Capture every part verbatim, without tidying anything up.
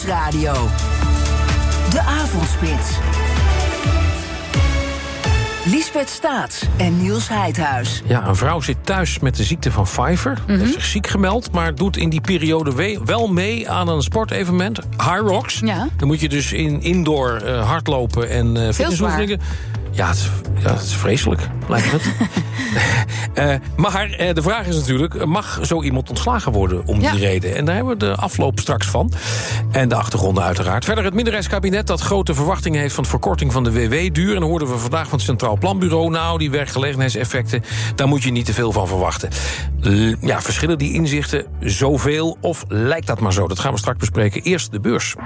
Nieuwsradio. De Avondspits. Liesbeth Staats en Niels Heidhuis. Ja, een vrouw zit thuis met de ziekte van Pfeiffer. Mm-hmm. Heeft zich ziek gemeld, maar doet in die periode we- wel mee aan een sportevenement. High Rocks. Ja. Dan moet je dus in indoor uh, hardlopen en uh, fitnessoefeningen. Ja, het is, ja, het is vreselijk, lijkt het. uh, maar uh, de vraag is natuurlijk, mag zo iemand ontslagen worden om ja. die reden? En daar hebben we de afloop straks van. En de achtergronden uiteraard. Verder het minderheidskabinet dat grote verwachtingen heeft van de verkorting van de W W-duur. En dan hoorden we vandaag van het Centraal Planbureau, nou, die werkgelegenheidseffecten, daar moet je niet te veel van verwachten. L- ja, verschillen die inzichten zoveel of lijkt dat maar zo? Dat gaan we straks bespreken. Eerst de beurs.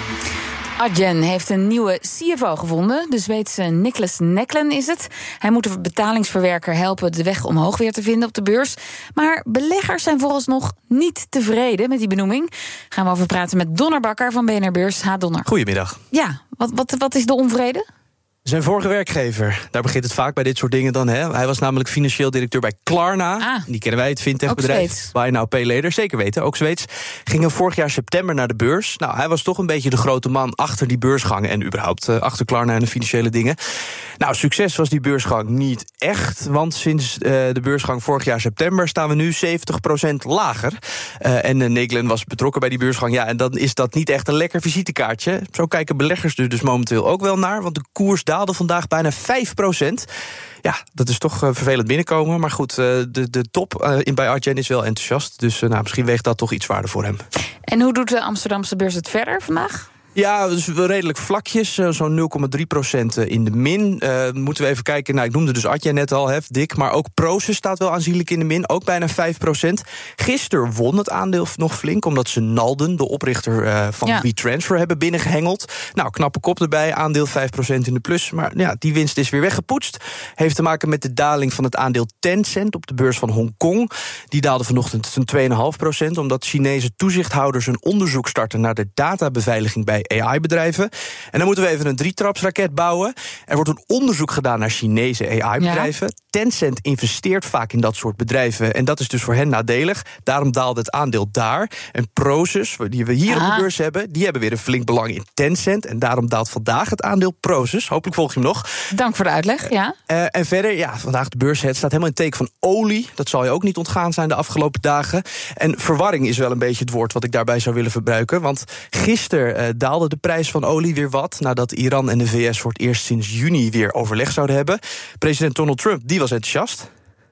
Adyen heeft een nieuwe C F O gevonden. De Zweedse Niklas Näcklin is het. Hij moet de betalingsverwerker helpen de weg omhoog weer te vinden op de beurs. Maar beleggers zijn vooralsnog niet tevreden met die benoeming. Gaan we over praten met Donner Bakker van B N R Beurs. Ha, Donner. Goedemiddag. Ja, wat, wat, wat is de onvrede? Zijn vorige werkgever, daar begint het vaak bij dit soort dingen dan. Hè? Hij was namelijk financieel directeur bij Klarna. Ah, die kennen wij, het fintechbedrijf. Buy Now Pay Later, zeker weten, ook Zweeds. Ging hem vorig jaar september naar de beurs. Nou, hij was toch een beetje de grote man achter die beursgang en überhaupt uh, achter Klarna en de financiële dingen. Nou, succes was die beursgang niet echt, want sinds uh, de beursgang vorig jaar september staan we nu zeventig procent lager. Uh, en uh, Näcklin was betrokken bij die beursgang. Ja, en dan is dat niet echt een lekker visitekaartje. Zo kijken beleggers er dus momenteel ook wel naar, want de koers daalde vandaag bijna vijf procent. Ja, dat is toch uh, vervelend binnenkomen. Maar goed, uh, de, de top uh, in bij Adyen is wel enthousiast. Dus uh, nou, misschien weegt dat toch iets waarde voor hem. En hoe doet de Amsterdamse beurs het verder vandaag? Ja, dus redelijk vlakjes, zo'n nul komma drie procent in de min. Uh, moeten we even kijken, nou, ik noemde dus Adyen net al, hef, dik. Maar ook Prosus staat wel aanzienlijk in de min, ook bijna vijf procent. Gisteren won het aandeel nog flink, omdat ze Nalden, de oprichter uh, van ja. WeTransfer, hebben binnengehengeld. Nou, knappe kop erbij, aandeel vijf procent in de plus. Maar ja, die winst is weer weggepoetst. Heeft te maken met de daling van het aandeel Tencent op de beurs van Hongkong. Die daalde vanochtend een twee komma vijf procent, omdat Chinese toezichthouders een onderzoek starten naar de databeveiliging bij A I-bedrijven. En dan moeten we even een drietrapsraket bouwen. Er wordt een onderzoek gedaan naar Chinese A I-bedrijven. Ja. Tencent investeert vaak in dat soort bedrijven. En dat is dus voor hen nadelig. Daarom daalde het aandeel daar. En Prosus, die we hier ah. op de beurs hebben, die hebben weer een flink belang in Tencent. En daarom daalt vandaag het aandeel Prosus. Hopelijk volg je hem nog. Dank voor de uitleg, ja. Uh, en verder, ja, vandaag de beurs, het staat helemaal in het teken van olie. Dat zal je ook niet ontgaan zijn de afgelopen dagen. En verwarring is wel een beetje het woord wat ik daarbij zou willen verbruiken. Want gisteren uh, daalde de prijs van olie weer wat, nadat Iran en de V S voor het eerst sinds juni weer overleg zouden hebben. President Donald Trump, die was enthousiast.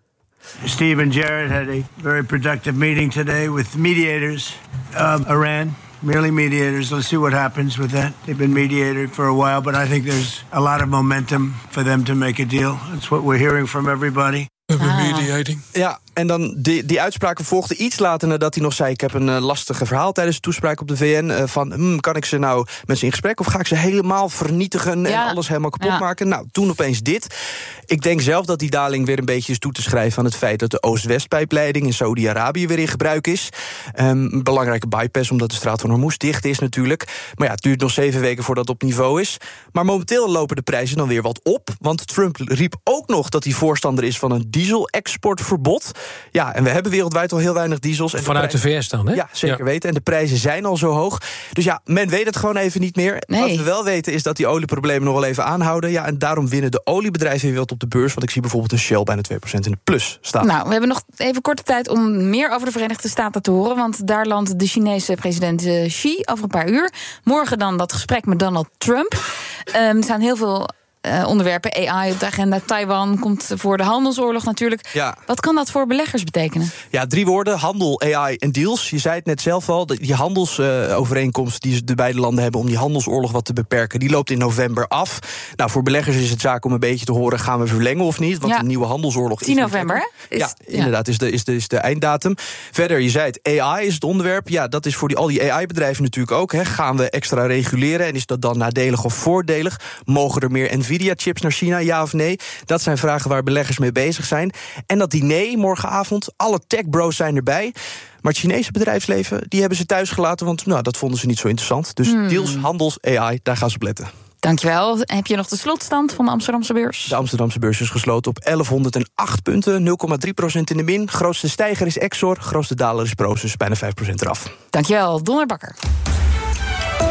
Steve and Jared had a very productive meeting today with mediators of Iran. Merely mediators. Let's see what happens with that. They've been mediating for a while, but I think there's a lot of momentum for them to make a deal. That's what we're hearing from everybody. Ah. Mediating. Ja, en dan die, die uitspraken volgden iets later nadat hij nog zei, ik heb een uh, lastige verhaal tijdens de toespraak op de V N. Uh, van, hmm, kan ik ze nou met ze in gesprek of ga ik ze helemaal vernietigen ja. en alles helemaal kapot ja. maken? Nou, toen opeens dit. Ik denk zelf dat die daling weer een beetje is toe te schrijven aan het feit dat de Oost-West-pijpleiding in Saudi-Arabië weer in gebruik is. Um, een belangrijke bypass, omdat de straat van Hormuz dicht is natuurlijk. Maar ja, het duurt nog zeven weken voordat het op niveau is. Maar momenteel lopen de prijzen dan weer wat op. Want Trump riep ook nog dat hij voorstander is van een diesel-exportverbod. Ja, en we hebben wereldwijd al heel weinig diesels. En Vanuit de, prijs... de V S dan, hè? Ja, zeker ja. weten. En de prijzen zijn al zo hoog. Dus ja, men weet het gewoon even niet meer. Nee. Wat we wel weten is dat die olieproblemen nog wel even aanhouden. Ja, en daarom winnen de oliebedrijven weer wat op de beurs. Want ik zie bijvoorbeeld een Shell bijna twee procent in de plus staan. Nou, we hebben nog even korte tijd om meer over de Verenigde Staten te horen. Want daar landt de Chinese president Xi over een paar uur. Morgen dan dat gesprek met Donald Trump. Um, er staan heel veel Uh, onderwerpen, A I op de agenda. Taiwan komt voor de handelsoorlog natuurlijk. Ja. Wat kan dat voor beleggers betekenen? Ja, drie woorden. Handel, A I en deals. Je zei het net zelf al. Die handelsovereenkomst uh, die de beide landen hebben om die handelsoorlog wat te beperken, die loopt in november af. Nou, voor beleggers is het zaak om een beetje te horen, gaan we verlengen of niet? Want ja. een nieuwe handelsoorlog tien november, hè? Ja, ja, inderdaad, is de, is, de, is de einddatum. Verder, je zei het, A I is het onderwerp. Ja, dat is voor die, al die A I-bedrijven natuurlijk ook. Hè. Gaan we extra reguleren en is dat dan nadelig of voordelig? Mogen er meer Nvidia-chips naar China, ja of nee? Dat zijn vragen waar beleggers mee bezig zijn. En dat diner morgenavond, alle tech-bros zijn erbij. Maar het Chinese bedrijfsleven, die hebben ze thuis gelaten, want nou, dat vonden ze niet zo interessant. Dus hmm. deals, handels, A I, daar gaan ze op letten. Dankjewel. Heb je nog de slotstand van de Amsterdamse beurs? De Amsterdamse beurs is gesloten op elfhonderdacht punten, nul komma drie procent in de min. Grootste stijger is Exor, grootste daler is Prosus, bijna vijf procent eraf. Dankjewel, Donner Bakker.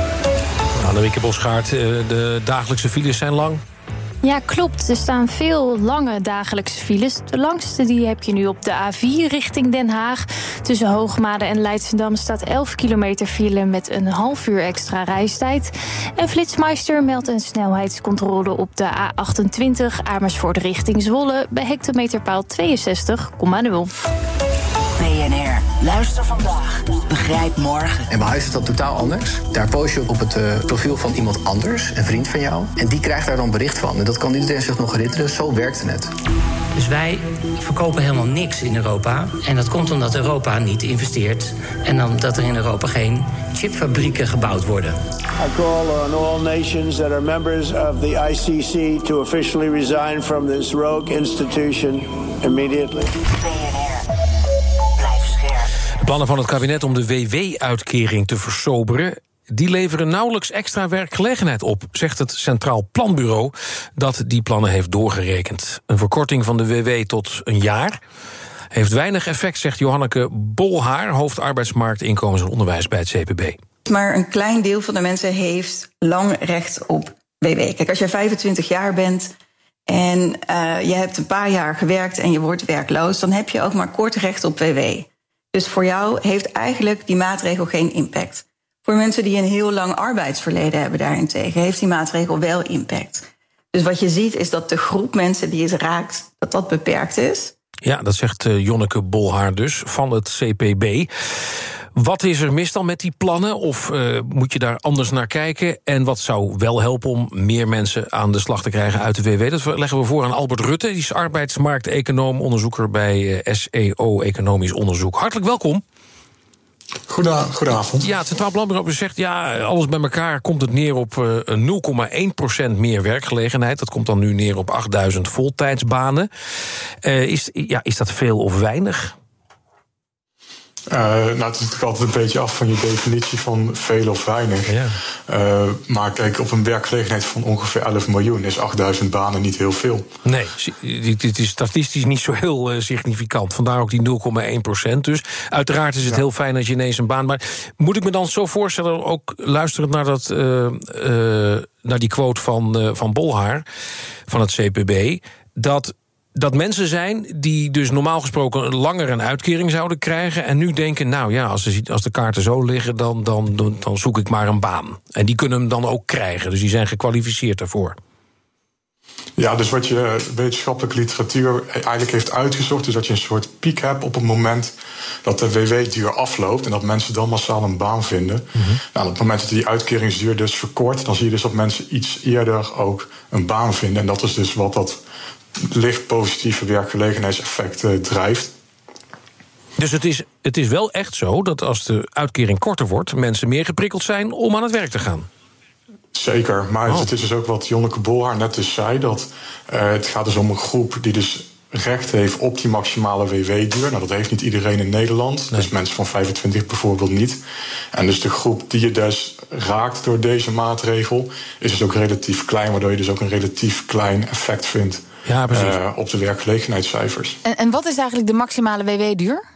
Annemieke Bosgaard, de dagelijkse files zijn lang. Ja, klopt. Er staan veel lange dagelijkse files. De langste die heb je nu op de A vier richting Den Haag. Tussen Hoogmade en Leidschendam staat elf kilometer file met een half uur extra reistijd. En Flitsmeister meldt een snelheidscontrole op de A achtentwintig Amersfoort richting Zwolle bij hectometerpaal tweeënzestig komma nul. B N R. Luister vandaag. Begrijp morgen. En bij huis is dat totaal anders. Daar post je op het uh, profiel van iemand anders, een vriend van jou. En die krijgt daar dan bericht van. En dat kan iedereen zich nog herinneren. Zo werkte het. Dus wij verkopen helemaal niks in Europa. En dat komt omdat Europa niet investeert. En omdat er in Europa geen chipfabrieken gebouwd worden. I call on all nations that are members of the I C C to officially resign from this rogue institution immediately. B N R. Blijf scherp. De plannen van het kabinet om de W W-uitkering te versoberen, die leveren nauwelijks extra werkgelegenheid op, zegt het Centraal Planbureau dat die plannen heeft doorgerekend. Een verkorting van de W W tot een jaar heeft weinig effect, zegt Johanneke Bolhaar, hoofd arbeidsmarkt, inkomens en onderwijs bij het C P B. Maar een klein deel van de mensen heeft lang recht op W W. Kijk, als je vijfentwintig jaar bent en uh, je hebt een paar jaar gewerkt en je wordt werkloos, dan heb je ook maar kort recht op W W. Dus voor jou heeft eigenlijk die maatregel geen impact. Voor mensen die een heel lang arbeidsverleden hebben daarentegen, heeft die maatregel wel impact. Dus wat je ziet is dat de groep mensen die het raakt, dat dat beperkt is. Ja, dat zegt uh, Jonneke Bolhaar dus, van het C P B. Wat is er mis dan met die plannen? Of uh, moet je daar anders naar kijken? En wat zou wel helpen om meer mensen aan de slag te krijgen uit de W W? Dat leggen we voor aan Albert Rutte. Die is arbeidsmarkteconoom, onderzoeker bij uh, S E O Economisch Onderzoek. Hartelijk welkom. Goedenavond. Ja, het Centraal Planbureau zegt, ja, alles bij elkaar komt het neer op uh, nul komma één procent meer werkgelegenheid. Dat komt dan nu neer op achtduizend voltijdsbanen. Uh, is, ja, is dat veel of weinig? Uh, nou, het is natuurlijk altijd een beetje af van je definitie van veel of weinig. Ja. Uh, maar kijk, op een werkgelegenheid van ongeveer elf miljoen is achtduizend banen niet heel veel. Nee, dit is statistisch niet zo heel uh, significant. Vandaar ook die nul komma één procent. Dus uiteraard is het ja. heel fijn dat je ineens een baan... Maar moet ik me dan zo voorstellen, ook luisterend naar, dat, uh, uh, naar die quote van, uh, van Bolhaar, van het C P B, dat... dat mensen zijn die dus normaal gesproken langer een uitkering zouden krijgen en nu denken, nou ja, als de, als de kaarten zo liggen, dan, dan, dan zoek ik maar een baan. En die kunnen hem dan ook krijgen, dus die zijn gekwalificeerd daarvoor. Ja, dus wat je wetenschappelijke literatuur eigenlijk heeft uitgezocht, is dat je een soort piek hebt op het moment dat de W W-duur afloopt en dat mensen dan massaal een baan vinden. Mm-hmm. Nou, op het moment dat die uitkeringsduur dus verkort, dan zie je dus dat mensen iets eerder ook een baan vinden. En dat is dus wat dat licht positieve werkgelegenheidseffect uh, drijft. Dus het is, het is wel echt zo dat als de uitkering korter wordt, mensen meer geprikkeld zijn om aan het werk te gaan. Zeker, maar oh. het is dus ook wat Jonneke Bolhaar net dus zei, dat uh, het gaat dus om een groep die dus recht heeft op die maximale W W-duur. Nou, dat heeft niet iedereen in Nederland. Nee. Dus mensen van vijfentwintig bijvoorbeeld niet. En dus de groep die je dus raakt door deze maatregel is dus ook relatief klein, waardoor je dus ook een relatief klein effect vindt. Ja, precies. Uh, op de werkgelegenheidscijfers. En, en wat is eigenlijk de maximale W W-duur?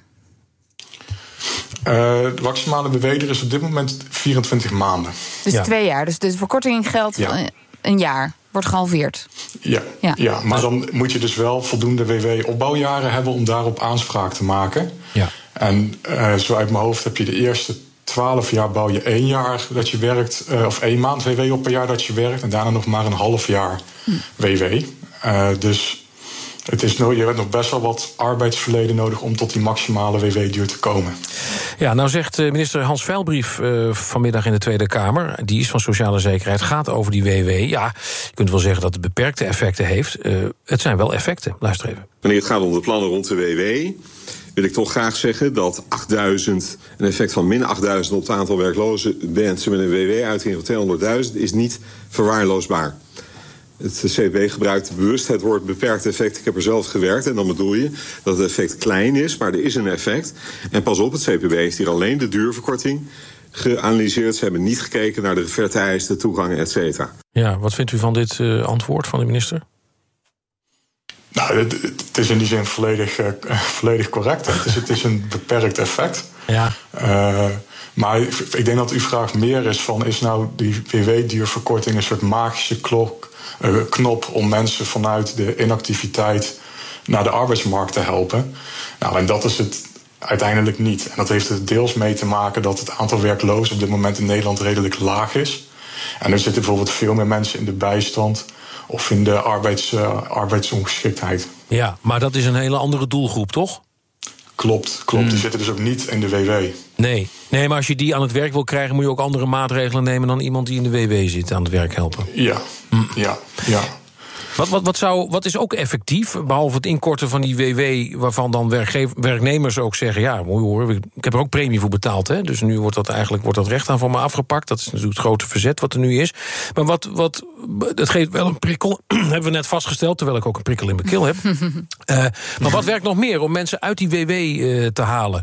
Uh, de maximale W W-duur is op dit moment vierentwintig maanden. Dus ja. twee jaar. Dus de verkorting geldt ja. een jaar. Wordt gehalveerd. Ja, ja. ja, maar dan moet je dus wel voldoende W W-opbouwjaren hebben om daarop aanspraak te maken. Ja. En uh, zo uit mijn hoofd heb je de eerste twaalf jaar bouw je één jaar dat je werkt, uh, of één maand W W op per jaar dat je werkt. En daarna nog maar een half jaar hm. W W. Uh, dus het is no- je hebt nog best wel wat arbeidsverleden nodig om tot die maximale W W-duur te komen. Ja, nou zegt minister Hans Veilbrief uh, vanmiddag in de Tweede Kamer, die is van Sociale Zekerheid, gaat over die W W. Ja, je kunt wel zeggen dat het beperkte effecten heeft. Uh, het zijn wel effecten. Luister even. Wanneer het gaat om de plannen rond de W W, wil ik toch graag zeggen dat achtduizend, een effect van min achtduizend op het aantal werkloze mensen met een W W-uitkering van tweehonderdduizend is niet verwaarloosbaar. Het C P B gebruikt bewust het woord beperkt effect. Ik heb er zelf gewerkt en dan bedoel je dat het effect klein is, maar er is een effect. En pas op, het C P B heeft hier alleen de duurverkorting geanalyseerd. Ze hebben niet gekeken naar de vereiste toegang, et cetera. Ja, wat vindt u van dit uh, antwoord van de minister? Nou, het, het is in die zin volledig, uh, volledig correct. Het is, het is een beperkt effect. Ja. Uh, Maar ik denk dat uw vraag meer is van... is nou die W W-duurverkorting een soort magische klok, uh, knop... om mensen vanuit de inactiviteit naar de arbeidsmarkt te helpen? Nou, en dat is het uiteindelijk niet. En dat heeft er deels mee te maken dat het aantal werklozen... op dit moment in Nederland redelijk laag is. En er zitten bijvoorbeeld veel meer mensen in de bijstand... of in de arbeids, uh, arbeidsongeschiktheid. Ja, maar dat is een hele andere doelgroep, toch? Klopt, klopt. Mm. Die zitten dus ook niet in de W W. Nee. nee, maar als je die aan het werk wil krijgen... moet je ook andere maatregelen nemen dan iemand die in de W W zit aan het werk helpen. Ja, mm. ja, ja. Wat, wat, wat, zou, wat is ook effectief, behalve het inkorten van die W W... waarvan dan werkgever, werknemers ook zeggen... ja, mooi hoor, ik heb er ook premie voor betaald. Hè? Dus nu wordt dat eigenlijk wordt dat recht aan van me afgepakt. Dat is natuurlijk het grote verzet wat er nu is. Maar wat, wat het geeft wel een prikkel, hebben we net vastgesteld... terwijl ik ook een prikkel in mijn keel heb. uh, maar wat werkt nog meer om mensen uit die W W uh, te halen?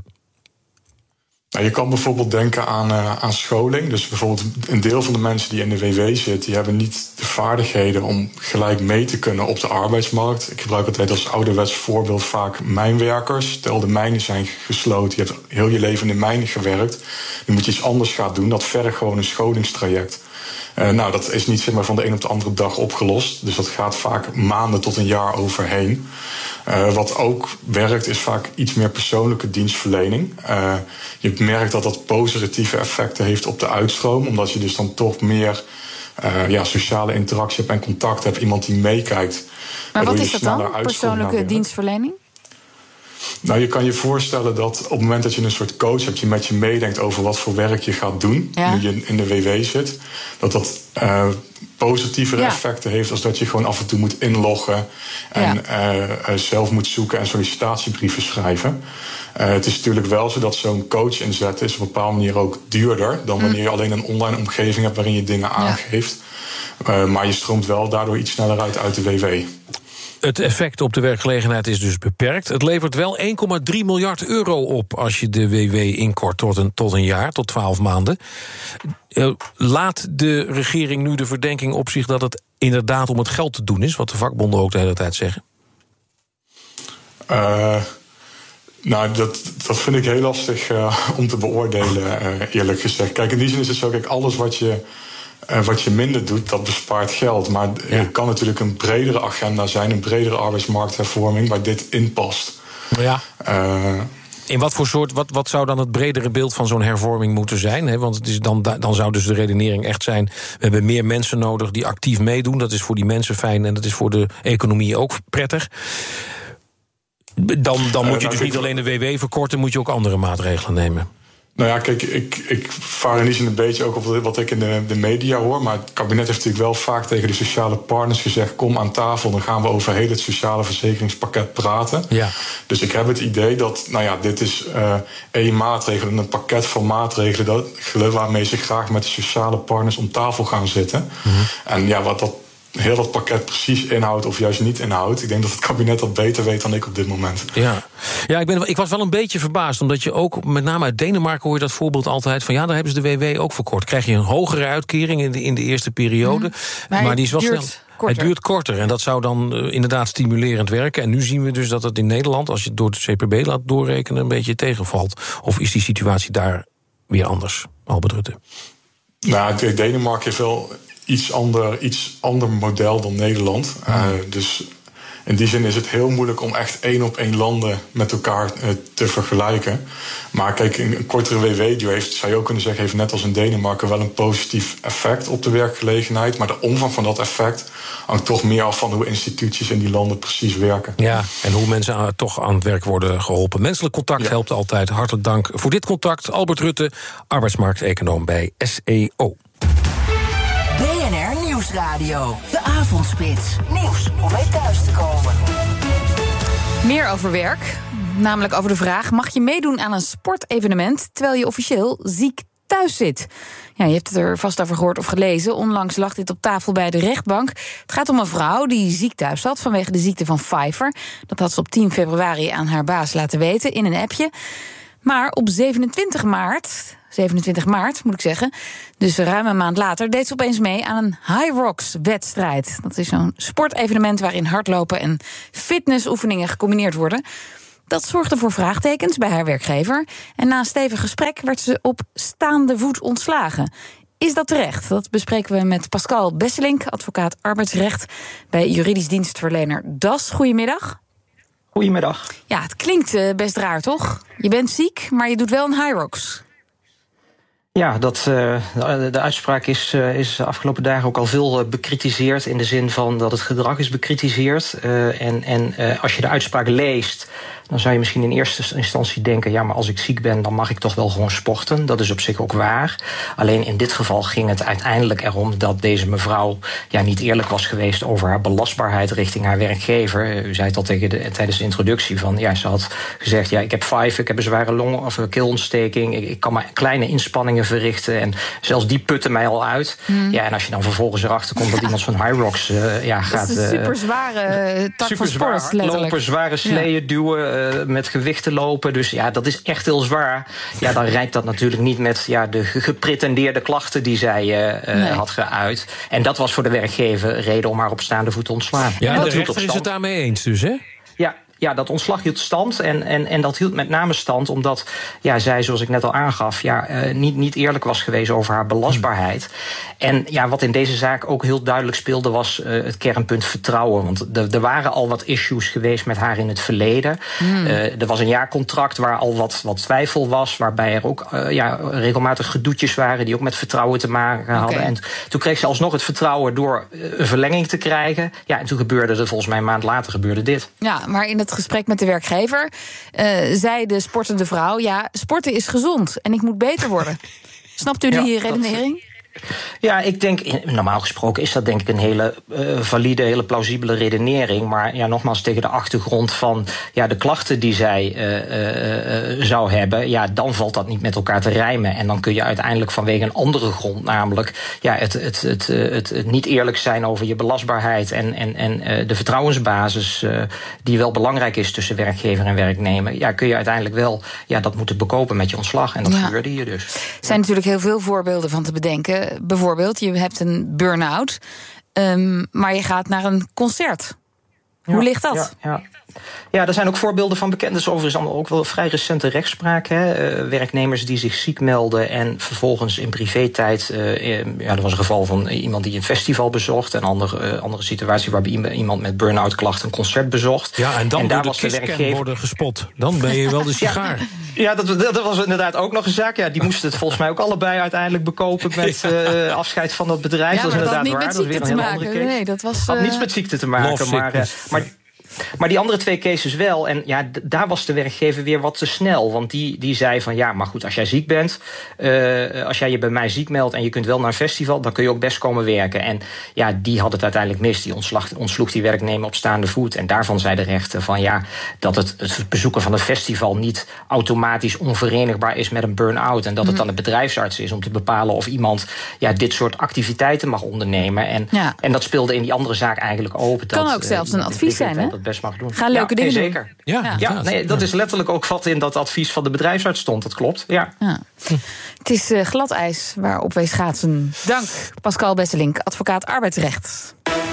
Nou, je kan bijvoorbeeld denken aan, uh, aan scholing. Dus bijvoorbeeld een deel van de mensen die in de W W zitten... die hebben niet de vaardigheden om gelijk mee te kunnen op de arbeidsmarkt. Ik gebruik altijd als ouderwets voorbeeld vaak mijnwerkers. Stel, de mijnen zijn gesloten, je hebt heel je leven in de mijnen gewerkt. Nu moet je iets anders gaan doen, dat vergt gewoon een scholingstraject. Uh, nou, dat is niet zeg maar, van de een op de andere dag opgelost. Dus dat gaat vaak maanden tot een jaar overheen. Uh, wat ook werkt, is vaak iets meer persoonlijke dienstverlening. Uh, je merkt dat dat positieve effecten heeft op de uitstroom. Omdat je dus dan toch meer uh, ja, sociale interactie hebt en contact hebt. Iemand die meekijkt. Maar wat is dat dan, persoonlijke dienstverlening? Nou, je kan je voorstellen dat op het moment dat je een soort coach hebt... die met je meedenkt over wat voor werk je gaat doen... Ja. nu je in de W W zit, dat dat uh, positievere ja. effecten heeft... als dat je gewoon af en toe moet inloggen... en ja. uh, uh, zelf moet zoeken en sollicitatiebrieven schrijven. Uh, het is natuurlijk wel zo dat zo'n coach inzetten... is op een bepaalde manier ook duurder... dan wanneer je alleen een online omgeving hebt... waarin je dingen aangeeft. Ja. Uh, maar je stroomt wel daardoor iets sneller uit uit de W W. Het effect op de werkgelegenheid is dus beperkt. Het levert wel één komma drie miljard euro op... als je de W W inkort tot een, tot een jaar, tot twaalf maanden. Uh, laat de regering nu de verdenking op zich... dat het inderdaad om het geld te doen is... wat de vakbonden ook de hele tijd zeggen? Uh, nou, dat, dat vind ik heel lastig uh, om te beoordelen, uh, eerlijk gezegd. Kijk, in die zin is het zo, kijk, alles wat je... Uh, wat je minder doet, dat bespaart geld. Maar ja. het kan natuurlijk een bredere agenda zijn... een bredere arbeidsmarkthervorming waar dit in past. Ja. Uh, in wat voor soort, wat, wat zou dan het bredere beeld van zo'n hervorming moeten zijn? Hè? Want het is dan, dan zou dus de redenering echt zijn... we hebben meer mensen nodig die actief meedoen. Dat is voor die mensen fijn en dat is voor de economie ook prettig. Dan, dan moet je uh, nou, dus niet alleen de W W verkorten... moet je ook andere maatregelen nemen. Nou ja, kijk, ik, ik vaar in die zin een beetje ook op wat ik in de, de media hoor. Maar het kabinet heeft natuurlijk wel vaak tegen de sociale partners gezegd... kom aan tafel, dan gaan we over heel het sociale verzekeringspakket praten. Ja. Dus ik heb het idee dat, nou ja, dit is uh, één maatregel... een pakket van maatregelen dat, waarmee ze graag met de sociale partners om tafel gaan zitten. Mm-hmm. En ja, wat dat heel dat pakket precies inhoudt of juist niet inhoudt... ik denk dat het kabinet dat beter weet dan ik op dit moment. Ja, ja ik, ben, ik was wel een beetje verbaasd... omdat je ook, met name uit Denemarken hoor je dat voorbeeld altijd... van ja, daar hebben ze de W W ook verkort. Krijg je een hogere uitkering in de, in de eerste periode... Mm, maar, maar die is wel snel. Korter. Het duurt korter en dat zou dan uh, inderdaad stimulerend werken. En nu zien we dus dat het in Nederland... als je het door de C P B laat doorrekenen, een beetje tegenvalt. Of is die situatie daar weer anders, Albert Rutte? Nou, Denemarken heeft wel... Iets ander, iets ander model dan Nederland. Uh, dus in die zin is het heel moeilijk om echt één op één landen met elkaar uh, te vergelijken. Maar kijk, een kortere W W-duur heeft, zou je ook kunnen zeggen, heeft net als in Denemarken wel een positief effect op de werkgelegenheid. Maar de omvang van dat effect hangt toch meer af van hoe instituties in die landen precies werken. Ja, en hoe mensen aan, toch aan het werk worden geholpen. Menselijk contact ja. helpt altijd. Hartelijk dank voor dit contact. Albert Rutte, arbeidsmarkteconoom bij S E O. B N R Nieuwsradio. De Avondspits. Nieuws om mee thuis te komen. Meer over werk. Namelijk over de vraag... mag je meedoen aan een sportevenement... terwijl je officieel ziek thuis zit? Ja, je hebt het er vast over gehoord of gelezen. Onlangs lag dit op tafel bij de rechtbank. Het gaat om een vrouw die ziek thuis zat... vanwege de ziekte van Pfeiffer. Dat had ze op tien februari aan haar baas laten weten in een appje. Maar op zevenentwintig maart... zevenentwintig maart, moet ik zeggen. Dus ruim een maand later deed ze opeens mee aan een High Rocks-wedstrijd. Dat is zo'n sportevenement waarin hardlopen en fitnessoefeningen gecombineerd worden. Dat zorgde voor vraagtekens bij haar werkgever. En na een stevig gesprek werd ze op staande voet ontslagen. Is dat terecht? Dat bespreken we met Pascal Besselink, advocaat arbeidsrecht bij juridisch dienstverlener D A S. Goedemiddag. Goedemiddag. Ja, het klinkt best raar, toch? Je bent ziek, maar je doet wel een Hyrox. Ja, dat, uh, de uitspraak is, uh, is de afgelopen dagen ook al veel uh, bekritiseerd, in de zin van dat het gedrag is bekritiseerd. Uh, en en uh, als je de uitspraak leest, dan zou je misschien in eerste instantie denken, ja, maar als ik ziek ben, dan mag ik toch wel gewoon sporten. Dat is op zich ook waar. Alleen in dit geval ging het uiteindelijk erom dat deze mevrouw ja, niet eerlijk was geweest over haar belastbaarheid richting haar werkgever. U zei het al tegen de, tijdens de introductie van, ja, ze had gezegd, ja, ik heb vijf, ik heb een zware long- of keelontsteking, ik, ik kan maar kleine inspanningen verrichten en zelfs die putten mij al uit. Hmm. Ja, en als je dan vervolgens erachter komt dat iemand zo'n Hyrox uh, ja, gaat... Dat is een super zware uh, tak van sport, letterlijk. Lopen, zware sleeën ja. duwen, uh, met gewichten lopen. Dus ja, dat is echt heel zwaar. Ja, dan rijdt dat natuurlijk niet met ja, de gepretendeerde klachten die zij uh, nee. had geuit. En dat was voor de werkgever reden om haar op staande voet te ontslaan. Ja, en de rechter is het daarmee eens dus, hè? Ja. Ja, dat ontslag hield stand. En, en, en dat hield met name stand omdat ja, zij, zoals ik net al aangaf, ja, uh, niet, niet eerlijk was geweest over haar belastbaarheid. En ja, wat in deze zaak ook heel duidelijk speelde, was uh, het kernpunt vertrouwen. Want er, er waren al wat issues geweest met haar in het verleden. Hmm. Uh, er was een jaarcontract waar al wat, wat twijfel was, waarbij er ook uh, ja, regelmatig gedoetjes waren die ook met vertrouwen te maken hadden. Okay. En toen kreeg ze alsnog het vertrouwen door een verlenging te krijgen. Ja, en toen gebeurde er volgens mij een maand later gebeurde dit. Ja, maar in het gesprek met de werkgever uh, zei de sportende vrouw, ja, sporten is gezond en ik moet beter worden. Snapt u die ja, redenering? Ja, ik denk, normaal gesproken is dat denk ik een hele uh, valide, hele plausibele redenering. Maar ja, nogmaals, tegen de achtergrond van ja, de klachten die zij uh, uh, zou hebben, ja, dan valt dat niet met elkaar te rijmen. En dan kun je uiteindelijk vanwege een andere grond, namelijk ja, het, het, het, het, het niet eerlijk zijn over je belastbaarheid en, en, en uh, de vertrouwensbasis uh, die wel belangrijk is tussen werkgever en werknemer, ja, kun je uiteindelijk wel ja, dat moeten bekopen met je ontslag. En dat ja. gebeurde hier dus. Er zijn natuurlijk heel veel voorbeelden van te bedenken. Bijvoorbeeld, je hebt een burn-out, um, maar je gaat naar een concert. Hoe ja, ligt dat? Ja, ja. ja, er zijn ook voorbeelden van bekend. Dat is overigens allemaal ook wel vrij recente rechtspraak. Hè. Uh, werknemers die zich ziek melden en vervolgens in privé-tijd... Uh, ja, er was een geval van iemand die een festival bezocht. Een andere, uh, andere situatie waarbij iemand met burn-out klachten een concert bezocht. Ja, en dan en daar was de werkgever worden gespot. Dan ben je wel de sigaar. ja, ja dat, dat was inderdaad ook nog een zaak. Ja, die moesten het volgens mij ook allebei uiteindelijk bekopen met uh, afscheid van dat bedrijf. Ja, dat is inderdaad niet waar. Met ziekte dat is weer een hele andere case. Nee, dat was, uh... had niets met ziekte te maken. Maar, uh, maar Maar die andere twee cases wel. En ja, d- daar was de werkgever weer wat te snel. Want die, die zei van ja, maar goed, als jij ziek bent, uh, als jij je bij mij ziek meldt en je kunt wel naar een festival, dan kun je ook best komen werken. En ja, die had het uiteindelijk mis. Die ontslag, ontsloeg die werknemer op staande voet. En daarvan zei de rechter van ja, dat het, het bezoeken van een festival niet automatisch onverenigbaar is met een burn-out. En dat het dan de bedrijfsarts is om te bepalen of iemand ja, dit soort activiteiten mag ondernemen. En, ja. en dat speelde in die andere zaak eigenlijk open. Kan dat, ook zelfs uh, een advies zijn, hè? Best mag doen. Ga leuke ja, dingen nee, doen. Zeker. Ja, ja, ja, nee, dat is letterlijk ook wat in dat advies van de bedrijfsarts stond. Dat klopt, ja. ja. Hm. Het is uh, glad ijs waarop wij schaatsen. Dank, Pascal Besselink, advocaat arbeidsrecht.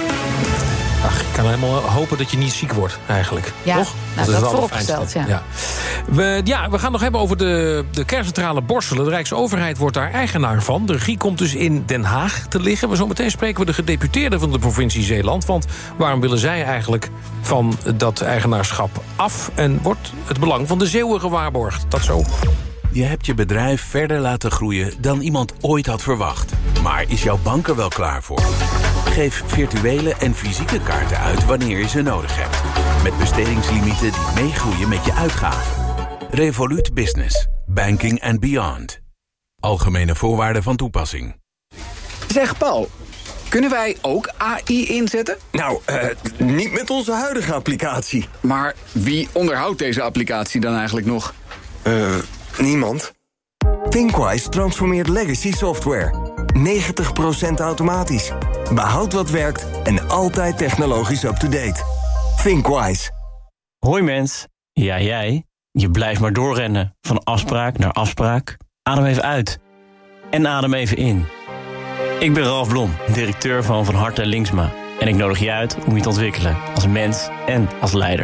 Ach, ik kan helemaal hopen dat je niet ziek wordt, eigenlijk. Ja, toch? Nou, dat, dat is vooropgesteld, ja. Ja. We, ja, we gaan nog hebben over de, de kerncentrale Borselen. De Rijksoverheid wordt daar eigenaar van. De regie komt dus in Den Haag te liggen. Maar zometeen spreken we de gedeputeerden van de provincie Zeeland. Want waarom willen zij eigenlijk van dat eigenaarschap af? En wordt het belang van de Zeeuwen gewaarborgd? Dat zo. Je hebt je bedrijf verder laten groeien dan iemand ooit had verwacht. Maar is jouw bank er wel klaar voor? Geef virtuele en fysieke kaarten uit wanneer je ze nodig hebt. Met bestedingslimieten die meegroeien met je uitgaven. Revolut Business. Banking and beyond. Algemene voorwaarden van toepassing. Zeg Paul, kunnen wij ook A I inzetten? Nou, uh, niet met onze huidige applicatie. Maar wie onderhoudt deze applicatie dan eigenlijk nog? Uh, niemand. Thinkwise transformeert legacy software. negentig procent automatisch. Behoud wat werkt en altijd technologisch up-to-date. Thinkwise. Hoi mens. Ja, jij. Je blijft maar doorrennen. Van afspraak naar afspraak. Adem even uit. En adem even in. Ik ben Ralf Blom, directeur van Van Harte Linksma. En ik nodig je uit om je te ontwikkelen. Als mens en als leider.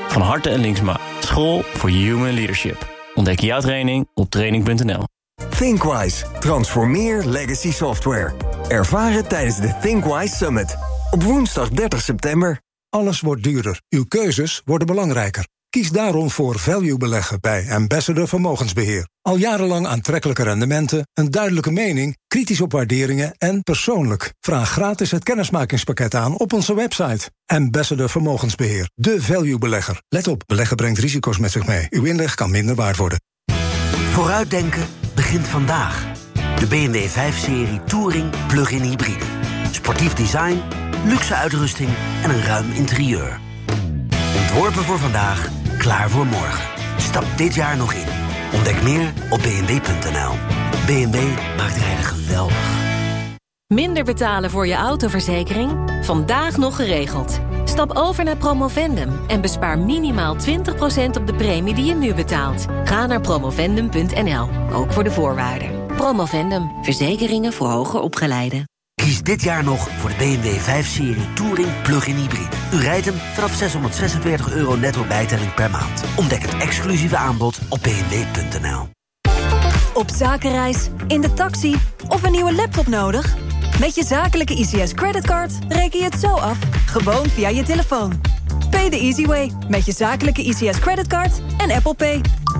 Van Harte en Linksma. School voor Human Leadership. Ontdek jouw training op training punt n l. ThinkWise. Transformeer legacy software. Ervaar het tijdens de ThinkWise Summit. Op woensdag dertig september. Alles wordt duurder. Uw keuzes worden belangrijker. Kies daarom voor value beleggen bij Ambassador Vermogensbeheer. Al jarenlang aantrekkelijke rendementen, een duidelijke mening, kritisch op waarderingen en persoonlijk. Vraag gratis het kennismakingspakket aan op onze website. Ambassador Vermogensbeheer. De value belegger. Let op, beleggen brengt risico's met zich mee. Uw inleg kan minder waard worden. Vooruitdenken begint vandaag. De B M W vijf serie Touring Plug-in Hybride. Sportief design, luxe uitrusting en een ruim interieur. Ontworpen voor vandaag, klaar voor morgen. Stap dit jaar nog in. Ontdek meer op b m w punt n l. B M W maakt rijden geweldig. Minder betalen voor je autoverzekering? Vandaag nog geregeld. Stap over naar Promovendum en bespaar minimaal twintig procent op de premie die je nu betaalt. Ga naar promovendum punt n l, ook voor de voorwaarden. Promovendum, verzekeringen voor hoger opgeleiden. Kies dit jaar nog voor de B M W vijf serie Touring Plug-in Hybride. U rijdt hem vanaf zeshonderdzesenveertig euro netto bijtelling per maand. Ontdek het exclusieve aanbod op b m w punt n l. Op zakenreis, in de taxi of een nieuwe laptop nodig? Met je zakelijke I C S creditcard reken je het zo af, gewoon via je telefoon. Pay the easy way met je zakelijke I C S creditcard en Apple Pay.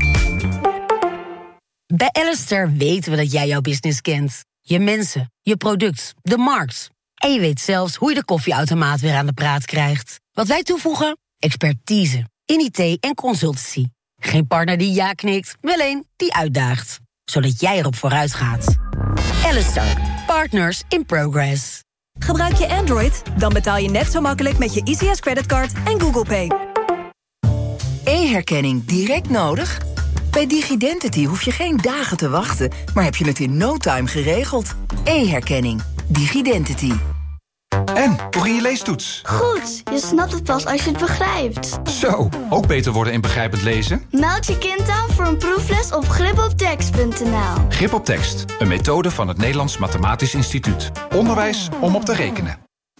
Bij Alistair weten we dat jij jouw business kent. Je mensen, je product, de markt. En je weet zelfs hoe je de koffieautomaat weer aan de praat krijgt. Wat wij toevoegen? Expertise in I T en consultancy. Geen partner die ja knikt, wel een die uitdaagt. Zodat jij erop vooruit gaat. Alistair, partners in progress. Gebruik je Android? Dan betaal je net zo makkelijk met je I C S creditcard en Google Pay. E-herkenning direct nodig? Bij DigiDentity hoef je geen dagen te wachten, maar heb je het in no time geregeld. E-herkenning. DigiDentity. En, hoe ging je leestoets? Goed, je snapt het pas als je het begrijpt. Zo, ook beter worden in begrijpend lezen? Meld je kind aan voor een proefles op grip op tekst punt n l. Grip op tekst, een methode van het Nederlands Mathematisch Instituut. Onderwijs om op te rekenen.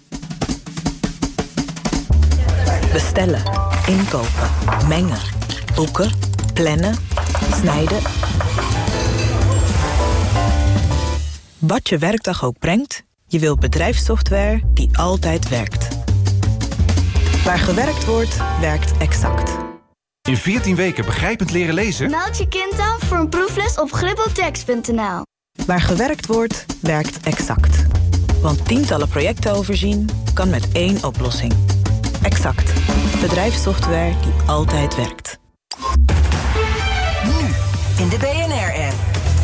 Bestellen, inkopen, mengen, boeken, plannen, snijden. Wat je werkdag ook brengt, je wilt bedrijfssoftware die altijd werkt. Waar gewerkt wordt, werkt Exact. In veertien weken begrijpend leren lezen? Meld je kind aan voor een proefles op grip op tekst punt n l. Waar gewerkt wordt, werkt Exact. Want tientallen projecten overzien kan met één oplossing. Exact. Bedrijfssoftware die altijd werkt. Nu in de B N R-app.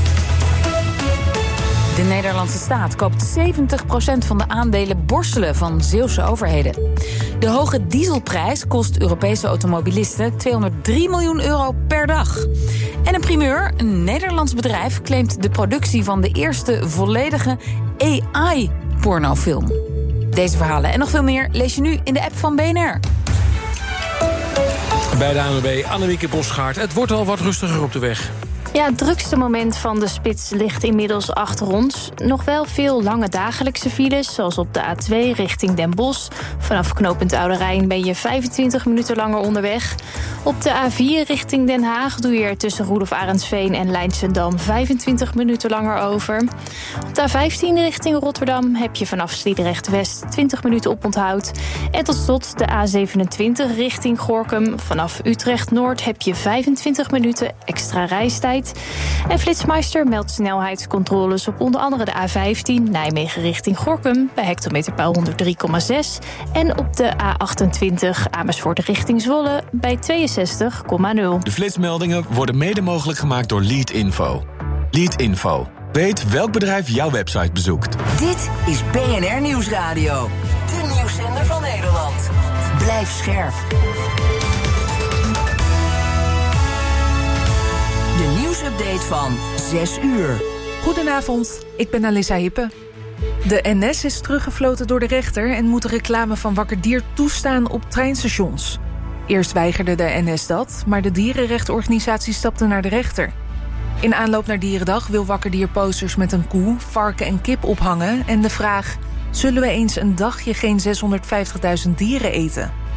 De Nederlandse staat koopt zeventig procent van de aandelen Borselen van Zeeuwse overheden. De hoge dieselprijs kost Europese automobilisten tweehonderddrie miljoen euro per dag. En een primeur, een Nederlands bedrijf, claimt de productie van de eerste volledige A I-pornofilm. Deze verhalen en nog veel meer lees je nu in de app van B N R. Bij de A N W B, Annemieke Bosgaard. Het wordt al wat rustiger op de weg. Ja, het drukste moment van de spits ligt inmiddels achter ons. Nog wel veel lange dagelijkse files, zoals op de A twee richting Den Bosch. Vanaf knooppunt Oude Rijn ben je vijfentwintig minuten langer onderweg. Op de A vier richting Den Haag doe je er tussen Roelof Arendsveen en Leidsendam vijfentwintig minuten langer over. Op de A vijftien richting Rotterdam heb je vanaf Sliedrecht West twintig minuten oponthoud. En tot slot de A zevenentwintig richting Gorinchem. Vanaf Utrecht Noord heb je vijfentwintig minuten extra reistijd. En Flitsmeister meldt snelheidscontroles op onder andere de A vijftien... Nijmegen richting Gorinchem bij hectometerpaal honderd drie komma zes... en op de A achtentwintig Amersfoort richting Zwolle bij tweeënzestig komma nul. De flitsmeldingen worden mede mogelijk gemaakt door Leadinfo. Leadinfo. Weet welk bedrijf jouw website bezoekt. Dit is B N R Nieuwsradio. De nieuwszender van Nederland. Blijf scherp. De nieuwsupdate van zes uur. Goedenavond, ik ben Alissa Hippe. De N S is teruggefloten door de rechter en moet de reclame van Wakker Dier toestaan op treinstations. Eerst weigerde de N S dat, maar de dierenrechtenorganisatie stapte naar de rechter. In aanloop naar Dierendag wil Wakker Dier posters met een koe, varken en kip ophangen en de vraag: zullen we eens een dagje geen zeshonderdvijftigduizend dieren eten?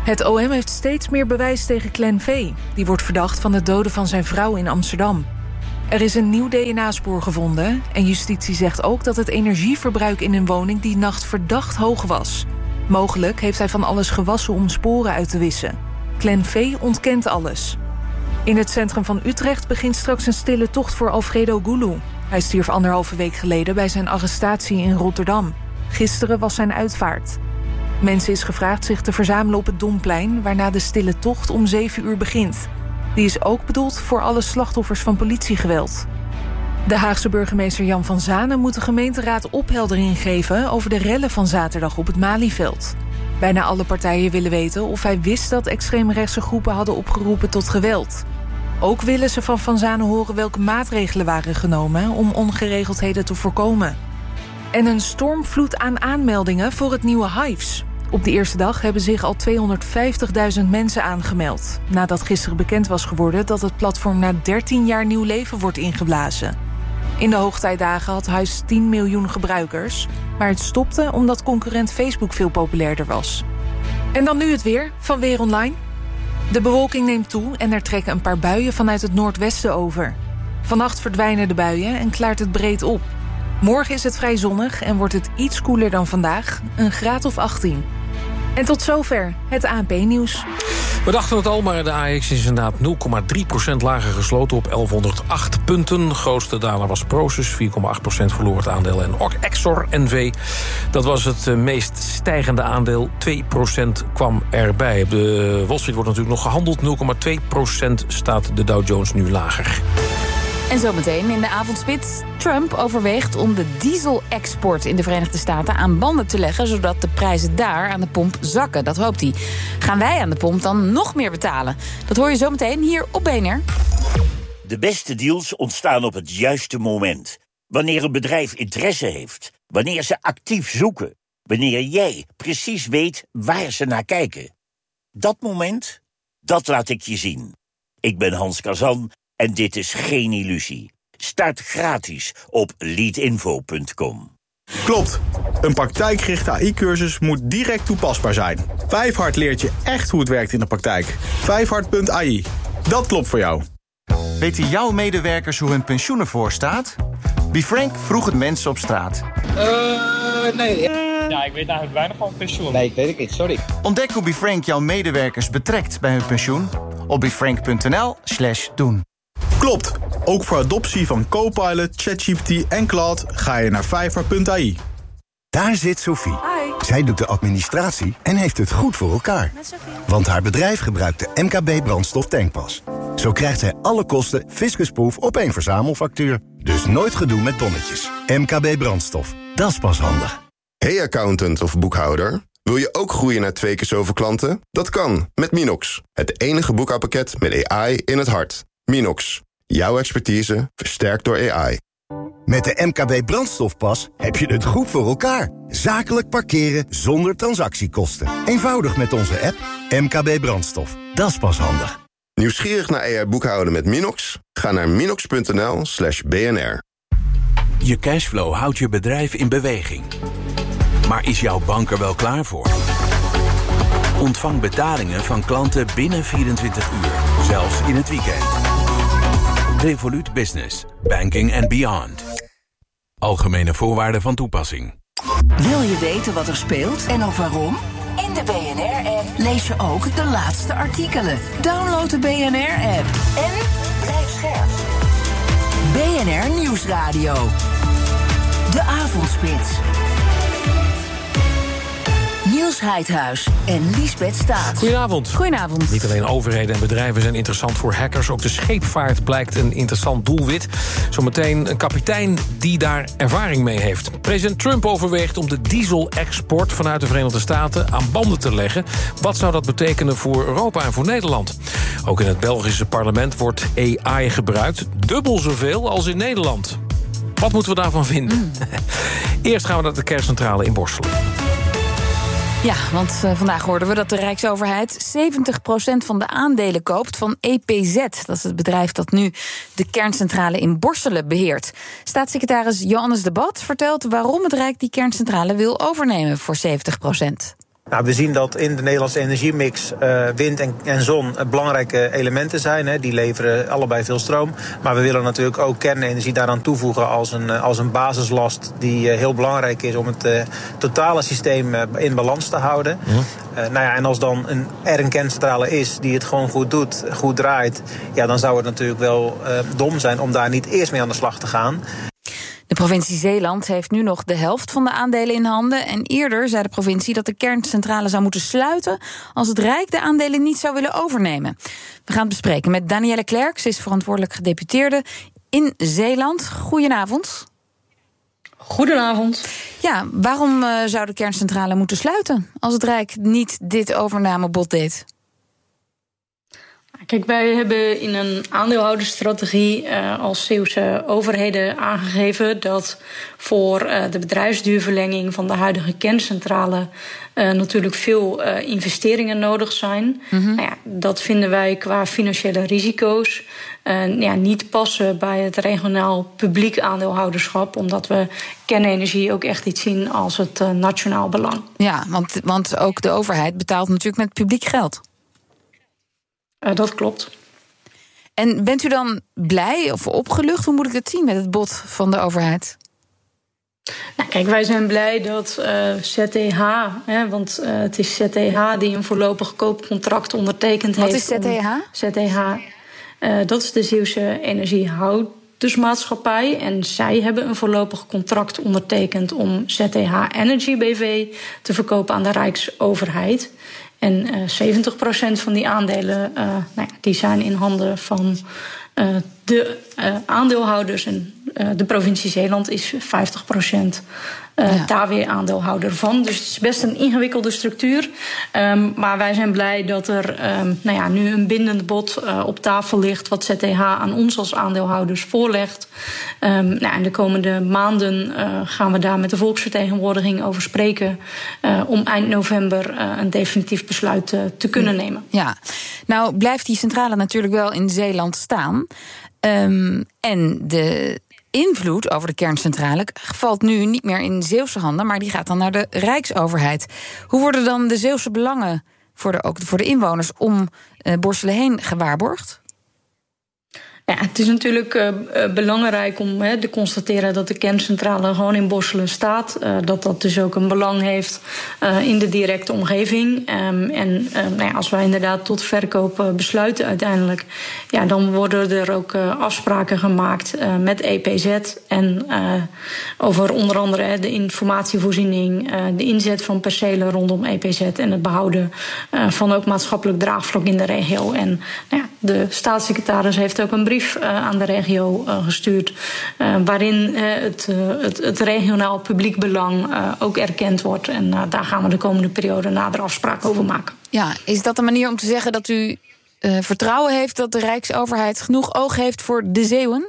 Het O M heeft steeds meer bewijs tegen Clan V. Die wordt verdacht van het doden van zijn vrouw in Amsterdam. Er is een nieuw D N A-spoor gevonden en justitie zegt ook dat het energieverbruik in een woning die nacht verdacht hoog was. Mogelijk heeft hij van alles gewassen om sporen uit te wissen. Clan V ontkent alles. In het centrum van Utrecht begint straks een stille tocht voor Alfredo Gulu. Hij stierf anderhalve week geleden bij zijn arrestatie in Rotterdam. Gisteren was zijn uitvaart. Mensen is gevraagd zich te verzamelen op het Domplein, waarna de stille tocht om zeven uur begint. Die is ook bedoeld voor alle slachtoffers van politiegeweld. De Haagse burgemeester Jan van Zanen moet de gemeenteraad opheldering geven over de rellen van zaterdag op het Malieveld. Bijna alle partijen willen weten of hij wist dat extreemrechtse groepen hadden opgeroepen tot geweld. Ook willen ze van Van Zanen horen welke maatregelen waren genomen om ongeregeldheden te voorkomen. En een stormvloed aan aanmeldingen voor het nieuwe Hives. Op de eerste dag hebben zich al tweehonderdvijftigduizend mensen aangemeld, nadat gisteren bekend was geworden dat het platform na dertien jaar nieuw leven wordt ingeblazen. In de hoogtijdagen had Hives tien miljoen gebruikers, maar het stopte omdat concurrent Facebook veel populairder was. En dan nu het weer van Weer Online. De bewolking neemt toe en er trekken een paar buien vanuit het noordwesten over. Vannacht verdwijnen de buien en klaart het breed op. Morgen is het vrij zonnig en wordt het iets koeler dan vandaag, een graad of achttien. En tot zover het A N P-nieuws. We dachten het al, maar de A E X is inderdaad nul komma drie procent lager gesloten op elfhonderdacht punten. Grootste daler was Prosus, vier komma acht procent verloor het aandeel. En Exor N V, dat was het meest stijgende aandeel, twee procent kwam erbij. Op de Wall Street wordt natuurlijk nog gehandeld, nul komma twee procent staat de Dow Jones nu lager. En zometeen in de avondspits. Trump overweegt om de diesel-export in de Verenigde Staten aan banden te leggen, zodat de prijzen daar aan de pomp zakken. Dat hoopt hij. Gaan wij aan de pomp dan nog meer betalen? Dat hoor je zometeen hier op B N R. De beste deals ontstaan op het juiste moment. Wanneer een bedrijf interesse heeft. Wanneer ze actief zoeken. Wanneer jij precies weet waar ze naar kijken. Dat moment, dat laat ik je zien. Ik ben Hans Kazan. En dit is geen illusie. Start gratis op leadinfo punt com. Klopt. Een praktijkgerichte A I-cursus moet direct toepasbaar zijn. Vijfhart leert je echt hoe het werkt in de praktijk. Vijfhart punt A I. Dat klopt voor jou. Weten jouw medewerkers hoe hun pensioen ervoor staat? BeFrank vroeg het mensen op straat. Uh, nee. Ja, ik weet eigenlijk weinig van pensioen. Nee, ik weet het niet, sorry. Ontdek hoe BeFrank jouw medewerkers betrekt bij hun pensioen op befrank punt n l slash doen. Klopt. Ook voor adoptie van Copilot, ChatGPT en Claude ga je naar vijfhart punt A I. Daar zit Sophie. Zij doet de administratie en heeft het goed voor elkaar. Want haar bedrijf gebruikt de M K B brandstof tankpas. Zo krijgt zij alle kosten fiscusproof op één verzamelfactuur. Dus nooit gedoe met bonnetjes. M K B brandstof. Dat is pas handig. Hey accountant of boekhouder. Wil je ook groeien naar twee keer zoveel klanten? Dat kan, met Minox. Het enige boekhoudpakket met A I in het hart. Minox. Jouw expertise versterkt door A I. Met de M K B brandstofpas heb je het goed voor elkaar. Zakelijk parkeren zonder transactiekosten. Eenvoudig met onze app M K B brandstof. Dat is pas handig. Nieuwsgierig naar A I boekhouden met Minox? Ga naar minox punt n l slash b n r. Je cashflow houdt je bedrijf in beweging. Maar is jouw bank er wel klaar voor? Ontvang betalingen van klanten binnen vierentwintig uur, zelfs in het weekend. Revolut Business. Banking and beyond. Algemene voorwaarden van toepassing. Wil je weten wat er speelt en ook waarom? In de B N R-app lees je ook de laatste artikelen. Download de B N R-app en blijf scherp. B N R Nieuwsradio. De Avondspits. Niels Heidhuis en Liesbeth Staats. Goedenavond. Goedenavond. Niet alleen overheden en bedrijven zijn interessant voor hackers. Ook de scheepvaart blijkt een interessant doelwit. Zometeen een kapitein die daar ervaring mee heeft. President Trump overweegt om de diesel-export vanuit de Verenigde Staten aan banden te leggen. Wat zou dat betekenen voor Europa en voor Nederland? Ook in het Belgische parlement wordt A I gebruikt. Dubbel zoveel als in Nederland. Wat moeten we daarvan vinden? Mm. Eerst gaan we naar de kerncentrale in Borselen. Ja, want uh, vandaag hoorden we dat de Rijksoverheid zeventig procent van de aandelen koopt van E P Z. Dat is het bedrijf dat nu de kerncentrale in Borselen beheert. Staatssecretaris Johannes de Bat vertelt waarom het Rijk die kerncentrale wil overnemen voor zeventig procent. Nou, we zien dat in de Nederlandse energiemix uh, wind en, en zon belangrijke elementen zijn. Hè. Die leveren allebei veel stroom. Maar we willen natuurlijk ook kernenergie daaraan toevoegen als een, als een basislast die uh, heel belangrijk is om het uh, totale systeem uh, in balans te houden. Ja. Uh, nou ja, en als dan een, er een kerncentrale is die het gewoon goed doet, goed draait, ja, dan zou het natuurlijk wel uh, dom zijn om daar niet eerst mee aan de slag te gaan. De provincie Zeeland heeft nu nog de helft van de aandelen in handen. En eerder zei de provincie dat de kerncentrale zou moeten sluiten als het Rijk de aandelen niet zou willen overnemen. We gaan het bespreken met Danielle Klerk. Ze is verantwoordelijk gedeputeerde in Zeeland. Goedenavond. Goedenavond. Ja, waarom uh, zou de kerncentrale moeten sluiten als het Rijk niet dit overnamebod deed? Kijk, wij hebben in een aandeelhoudersstrategie uh, als Zeeuwse overheden aangegeven dat voor uh, de bedrijfsduurverlenging van de huidige kerncentrale uh, natuurlijk veel uh, investeringen nodig zijn. Mm-hmm. Nou ja, dat vinden wij qua financiële risico's uh, ja, niet passen bij het regionaal publiek aandeelhouderschap, omdat we kernenergie ook echt iets zien als het uh, nationaal belang. Ja, want, want ook de overheid betaalt natuurlijk met publiek geld. Uh, dat klopt. En bent u dan blij of opgelucht? Hoe moet ik het zien met het bod van de overheid? Nou, kijk, wij zijn blij dat uh, Z T H, hè, want uh, het is Z T H die een voorlopig koopcontract ondertekend Wat heeft. Wat is Z T H? Z T H, uh, dat is de Zeeuwse Energiehoudersmaatschappij. En zij hebben een voorlopig contract ondertekend om Z T H Energy B V te verkopen aan de Rijksoverheid. En uh, zeventig procent van die aandelen uh, nou ja, die zijn in handen van uh, de uh, aandeelhouders. En uh, de provincie Zeeland is vijftig procent uh, ja. daar weer aandeelhouder van. Dus het is best een ingewikkelde structuur. Um, maar wij zijn blij dat er um, nou ja, nu een bindend bod uh, op tafel ligt wat Z T H aan ons als aandeelhouders voorlegt. Um, nou, en de komende maanden uh, gaan we daar met de volksvertegenwoordiging over spreken uh, om eind november uh, een definitief besluit uh, te kunnen nemen. Ja, nou blijft die centrale natuurlijk wel in Zeeland staan. Um, en de invloed over de kerncentrale valt nu niet meer in Zeeuwse handen, maar die gaat dan naar de Rijksoverheid. Hoe worden dan de Zeeuwse belangen voor de, ook voor de inwoners om uh, Borselen heen gewaarborgd? Ja, het is natuurlijk uh, belangrijk om he, te constateren dat de kerncentrale gewoon in Borselen staat. Uh, dat dat dus ook een belang heeft uh, in de directe omgeving. Um, en uh, nou ja, als wij inderdaad tot verkoop uh, besluiten uiteindelijk, ja, dan worden er ook uh, afspraken gemaakt uh, met E P Z. En uh, over onder andere he, de informatievoorziening, uh, de inzet van percelen rondom E P Z en het behouden uh, van ook maatschappelijk draagvlak in de regio. En nou ja, de staatssecretaris heeft ook een brief Uh, aan de regio uh, gestuurd, uh, waarin uh, het, uh, het, het regionaal publiek belang uh, ook erkend wordt. En uh, daar gaan we de komende periode nader afspraken over maken. Ja, is dat een manier om te zeggen dat u uh, vertrouwen heeft dat de Rijksoverheid genoeg oog heeft voor de Zeeuwen?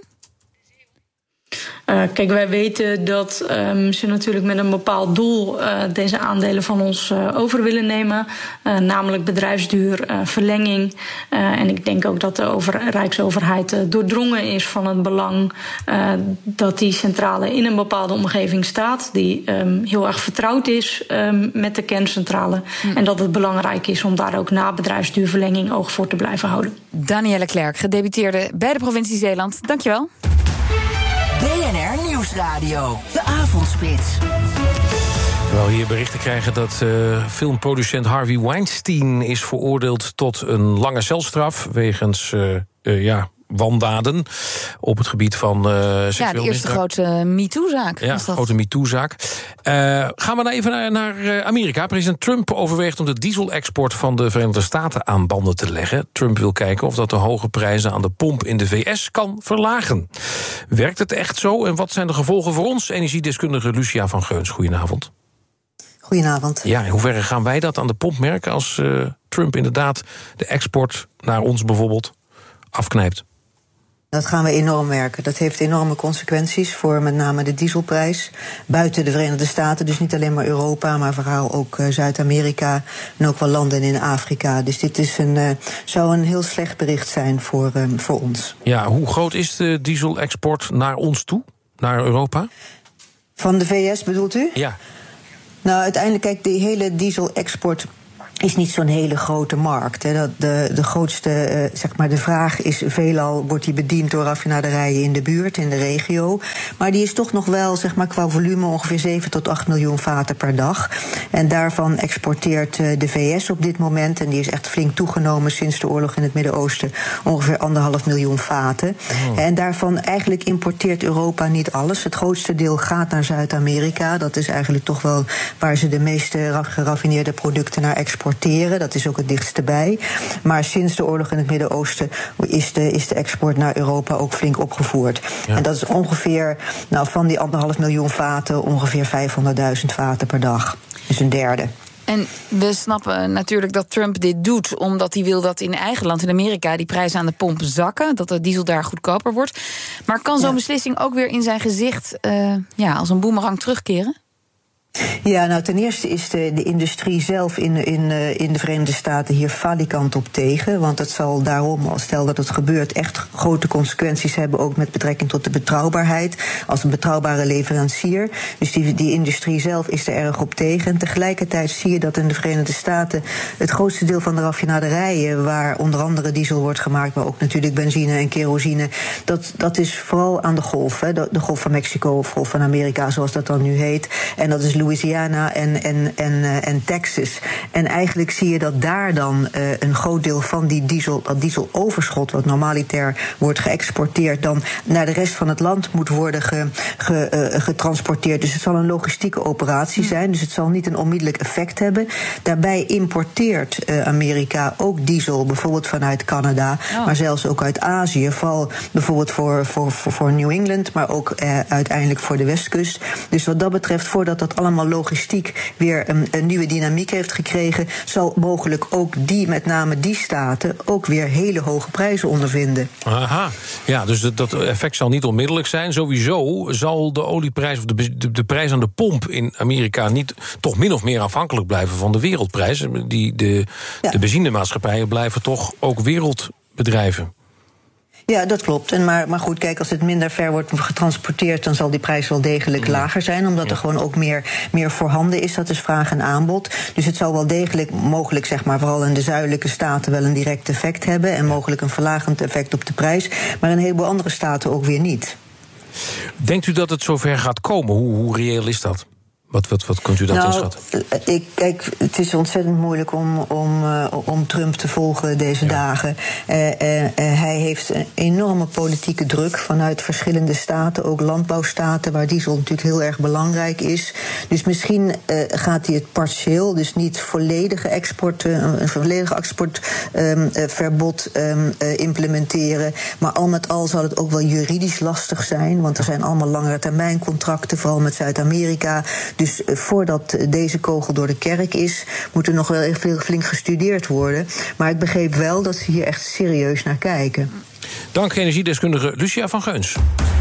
Uh, kijk, wij weten dat um, ze natuurlijk met een bepaald doel uh, deze aandelen van ons uh, over willen nemen. Uh, namelijk bedrijfsduur, uh, verlenging. Uh, en ik denk ook dat de over, Rijksoverheid uh, doordrongen is van het belang uh, dat die centrale in een bepaalde omgeving staat. Die um, heel erg vertrouwd is um, met de kerncentrale. Mm. En dat het belangrijk is om daar ook na bedrijfsduurverlenging oog voor te blijven houden. Danielle Klerk, gedeputeerde bij de provincie Zeeland. Dankjewel. B N R Nieuwsradio, de avondspits. Terwijl we hier berichten krijgen dat uh, filmproducent Harvey Weinstein is veroordeeld tot een lange celstraf wegens uh, uh, ja, wandaden op het gebied van uh, seksueel Ja, de eerste misbruik. grote MeToo-zaak. Ja, grote MeToo-zaak. Uh, gaan we nou even naar, naar Amerika. President Trump overweegt om de dieselexport van de Verenigde Staten aan banden te leggen. Trump wil kijken of dat de hoge prijzen aan de pomp in de V S kan verlagen. Werkt het echt zo en wat zijn de gevolgen voor ons? Energiedeskundige Lucia van Geuns, goedenavond. Goedenavond. Ja, in hoeverre gaan wij dat aan de pomp merken als uh, Trump inderdaad de export naar ons bijvoorbeeld afknijpt? Dat gaan we enorm merken. Dat heeft enorme consequenties voor met name de dieselprijs. Buiten de Verenigde Staten, dus niet alleen maar Europa, maar vooral ook uh, Zuid-Amerika en ook wel landen in Afrika. Dus dit is een, uh, zou een heel slecht bericht zijn voor, um, voor ons. Ja, hoe groot is de dieselexport naar ons toe, naar Europa? Van de V S bedoelt u? Ja. Nou, uiteindelijk, kijk, die hele diesel-export is niet zo'n hele grote markt. Hè. Dat de, de grootste, uh, zeg maar, de vraag is veelal, wordt die bediend door raffinaderijen in de buurt, in de regio. Maar die is toch nog wel, zeg maar, qua volume ongeveer zeven tot acht miljoen vaten per dag. En daarvan exporteert uh, de V S op dit moment, en die is echt flink toegenomen sinds de oorlog in het Midden-Oosten, ongeveer anderhalf miljoen vaten. Oh. En daarvan eigenlijk importeert Europa niet alles. Het grootste deel gaat naar Zuid-Amerika. Dat is eigenlijk toch wel waar ze de meeste geraffineerde producten naar exporteren. Dat is ook het dichtste bij. Maar sinds de oorlog in het Midden-Oosten is de, is de export naar Europa ook flink opgevoerd. Ja. En dat is ongeveer, nou, van die anderhalf miljoen vaten, ongeveer vijfhonderdduizend vaten per dag. Dus een derde. En we snappen natuurlijk dat Trump dit doet omdat hij wil dat in eigen land, in Amerika, die prijzen aan de pomp zakken, dat de diesel daar goedkoper wordt. Maar kan zo'n ja. beslissing ook weer in zijn gezicht uh, ja, als een boemerang terugkeren? Ja, nou, ten eerste is de, de industrie zelf in, in, in de Verenigde Staten hier falikant op tegen. Want het zal daarom, als stel dat het gebeurt, echt grote consequenties hebben, ook met betrekking tot de betrouwbaarheid, als een betrouwbare leverancier. Dus die, die industrie zelf is er erg op tegen. En tegelijkertijd zie je dat in de Verenigde Staten het grootste deel van de raffinaderijen, waar onder andere diesel wordt gemaakt, maar ook natuurlijk benzine en kerosine, dat, dat is vooral aan de golf, hè, de, de golf van Mexico of golf van Amerika, zoals dat dan nu heet. En dat is Louisiana en, en, en, uh, en Texas. En eigenlijk zie je dat daar dan uh, een groot deel van die diesel, dat dieseloverschot, wat normaliter wordt geëxporteerd, dan naar de rest van het land moet worden ge, ge, uh, getransporteerd. Dus het zal een logistieke operatie zijn. Dus het zal niet een onmiddellijk effect hebben. Daarbij importeert uh, Amerika ook diesel, bijvoorbeeld vanuit Canada, oh. maar zelfs ook uit Azië. Vooral bijvoorbeeld voor, voor, voor, voor New England, maar ook uh, uiteindelijk voor de Westkust. Dus wat dat betreft, voordat dat allemaal logistiek weer een, een nieuwe dynamiek heeft gekregen, zal mogelijk ook die, met name die staten, ook weer hele hoge prijzen ondervinden. Aha, ja, dus dat, dat effect zal niet onmiddellijk zijn. Sowieso zal de olieprijs of de, de, de prijs aan de pomp in Amerika niet toch min of meer afhankelijk blijven van de wereldprijs. Die, de, ja. de benzinemaatschappijen blijven toch ook wereldbedrijven. Ja, dat klopt. En maar, maar goed, kijk, als het minder ver wordt getransporteerd, dan zal die prijs wel degelijk lager zijn, omdat er gewoon ook meer, meer voorhanden is. Dat is vraag en aanbod. Dus het zal wel degelijk mogelijk, zeg maar, vooral in de zuidelijke staten wel een direct effect hebben en mogelijk een verlagend effect op de prijs, maar in een heleboel andere staten ook weer niet. Denkt u dat het zover gaat komen? Hoe, hoe reëel is dat? Wat, wat, wat kunt u dat nou, inschatten? Ik, kijk, het is ontzettend moeilijk om, om, uh, om Trump te volgen deze ja. dagen. Uh, uh, uh, hij heeft een enorme politieke druk vanuit verschillende staten, ook landbouwstaten, waar diesel natuurlijk heel erg belangrijk is. Dus misschien uh, gaat hij het partieel, dus niet volledige export, uh, een volledig exportverbod um, um, uh, implementeren. Maar al met al zal het ook wel juridisch lastig zijn, want er zijn allemaal langere termijn contracten, vooral met Zuid-Amerika. Dus voordat deze kogel door de kerk is, moet er nog wel echt veel flink gestudeerd worden. Maar ik begreep wel dat ze hier echt serieus naar kijken. Dank energiedeskundige Lucia van Geuns.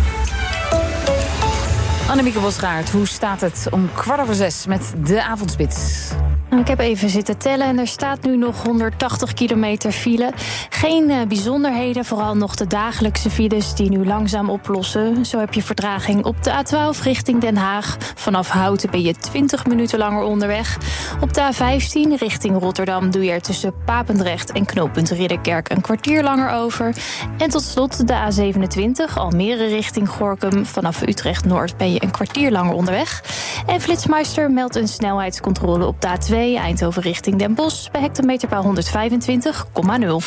Annemieke Bosgaard, hoe staat het om kwart over zes met de avondspits? Ik heb even zitten tellen en er staat nu nog honderdtachtig kilometer file. Geen uh, bijzonderheden, vooral nog de dagelijkse files die nu langzaam oplossen. Zo heb je vertraging op de A twaalf richting Den Haag. Vanaf Houten ben je twintig minuten langer onderweg. Op de A vijftien richting Rotterdam doe je er tussen Papendrecht en knooppunt Ridderkerk een kwartier langer over. En tot slot de A zevenentwintig, Almere richting Gorinchem. Vanaf Utrecht Noord ben je een kwartier langer onderweg. En Flitsmeister meldt een snelheidscontrole op de A twee Eindhoven richting Den Bosch bij hectometerpaal honderdvijfentwintig komma nul.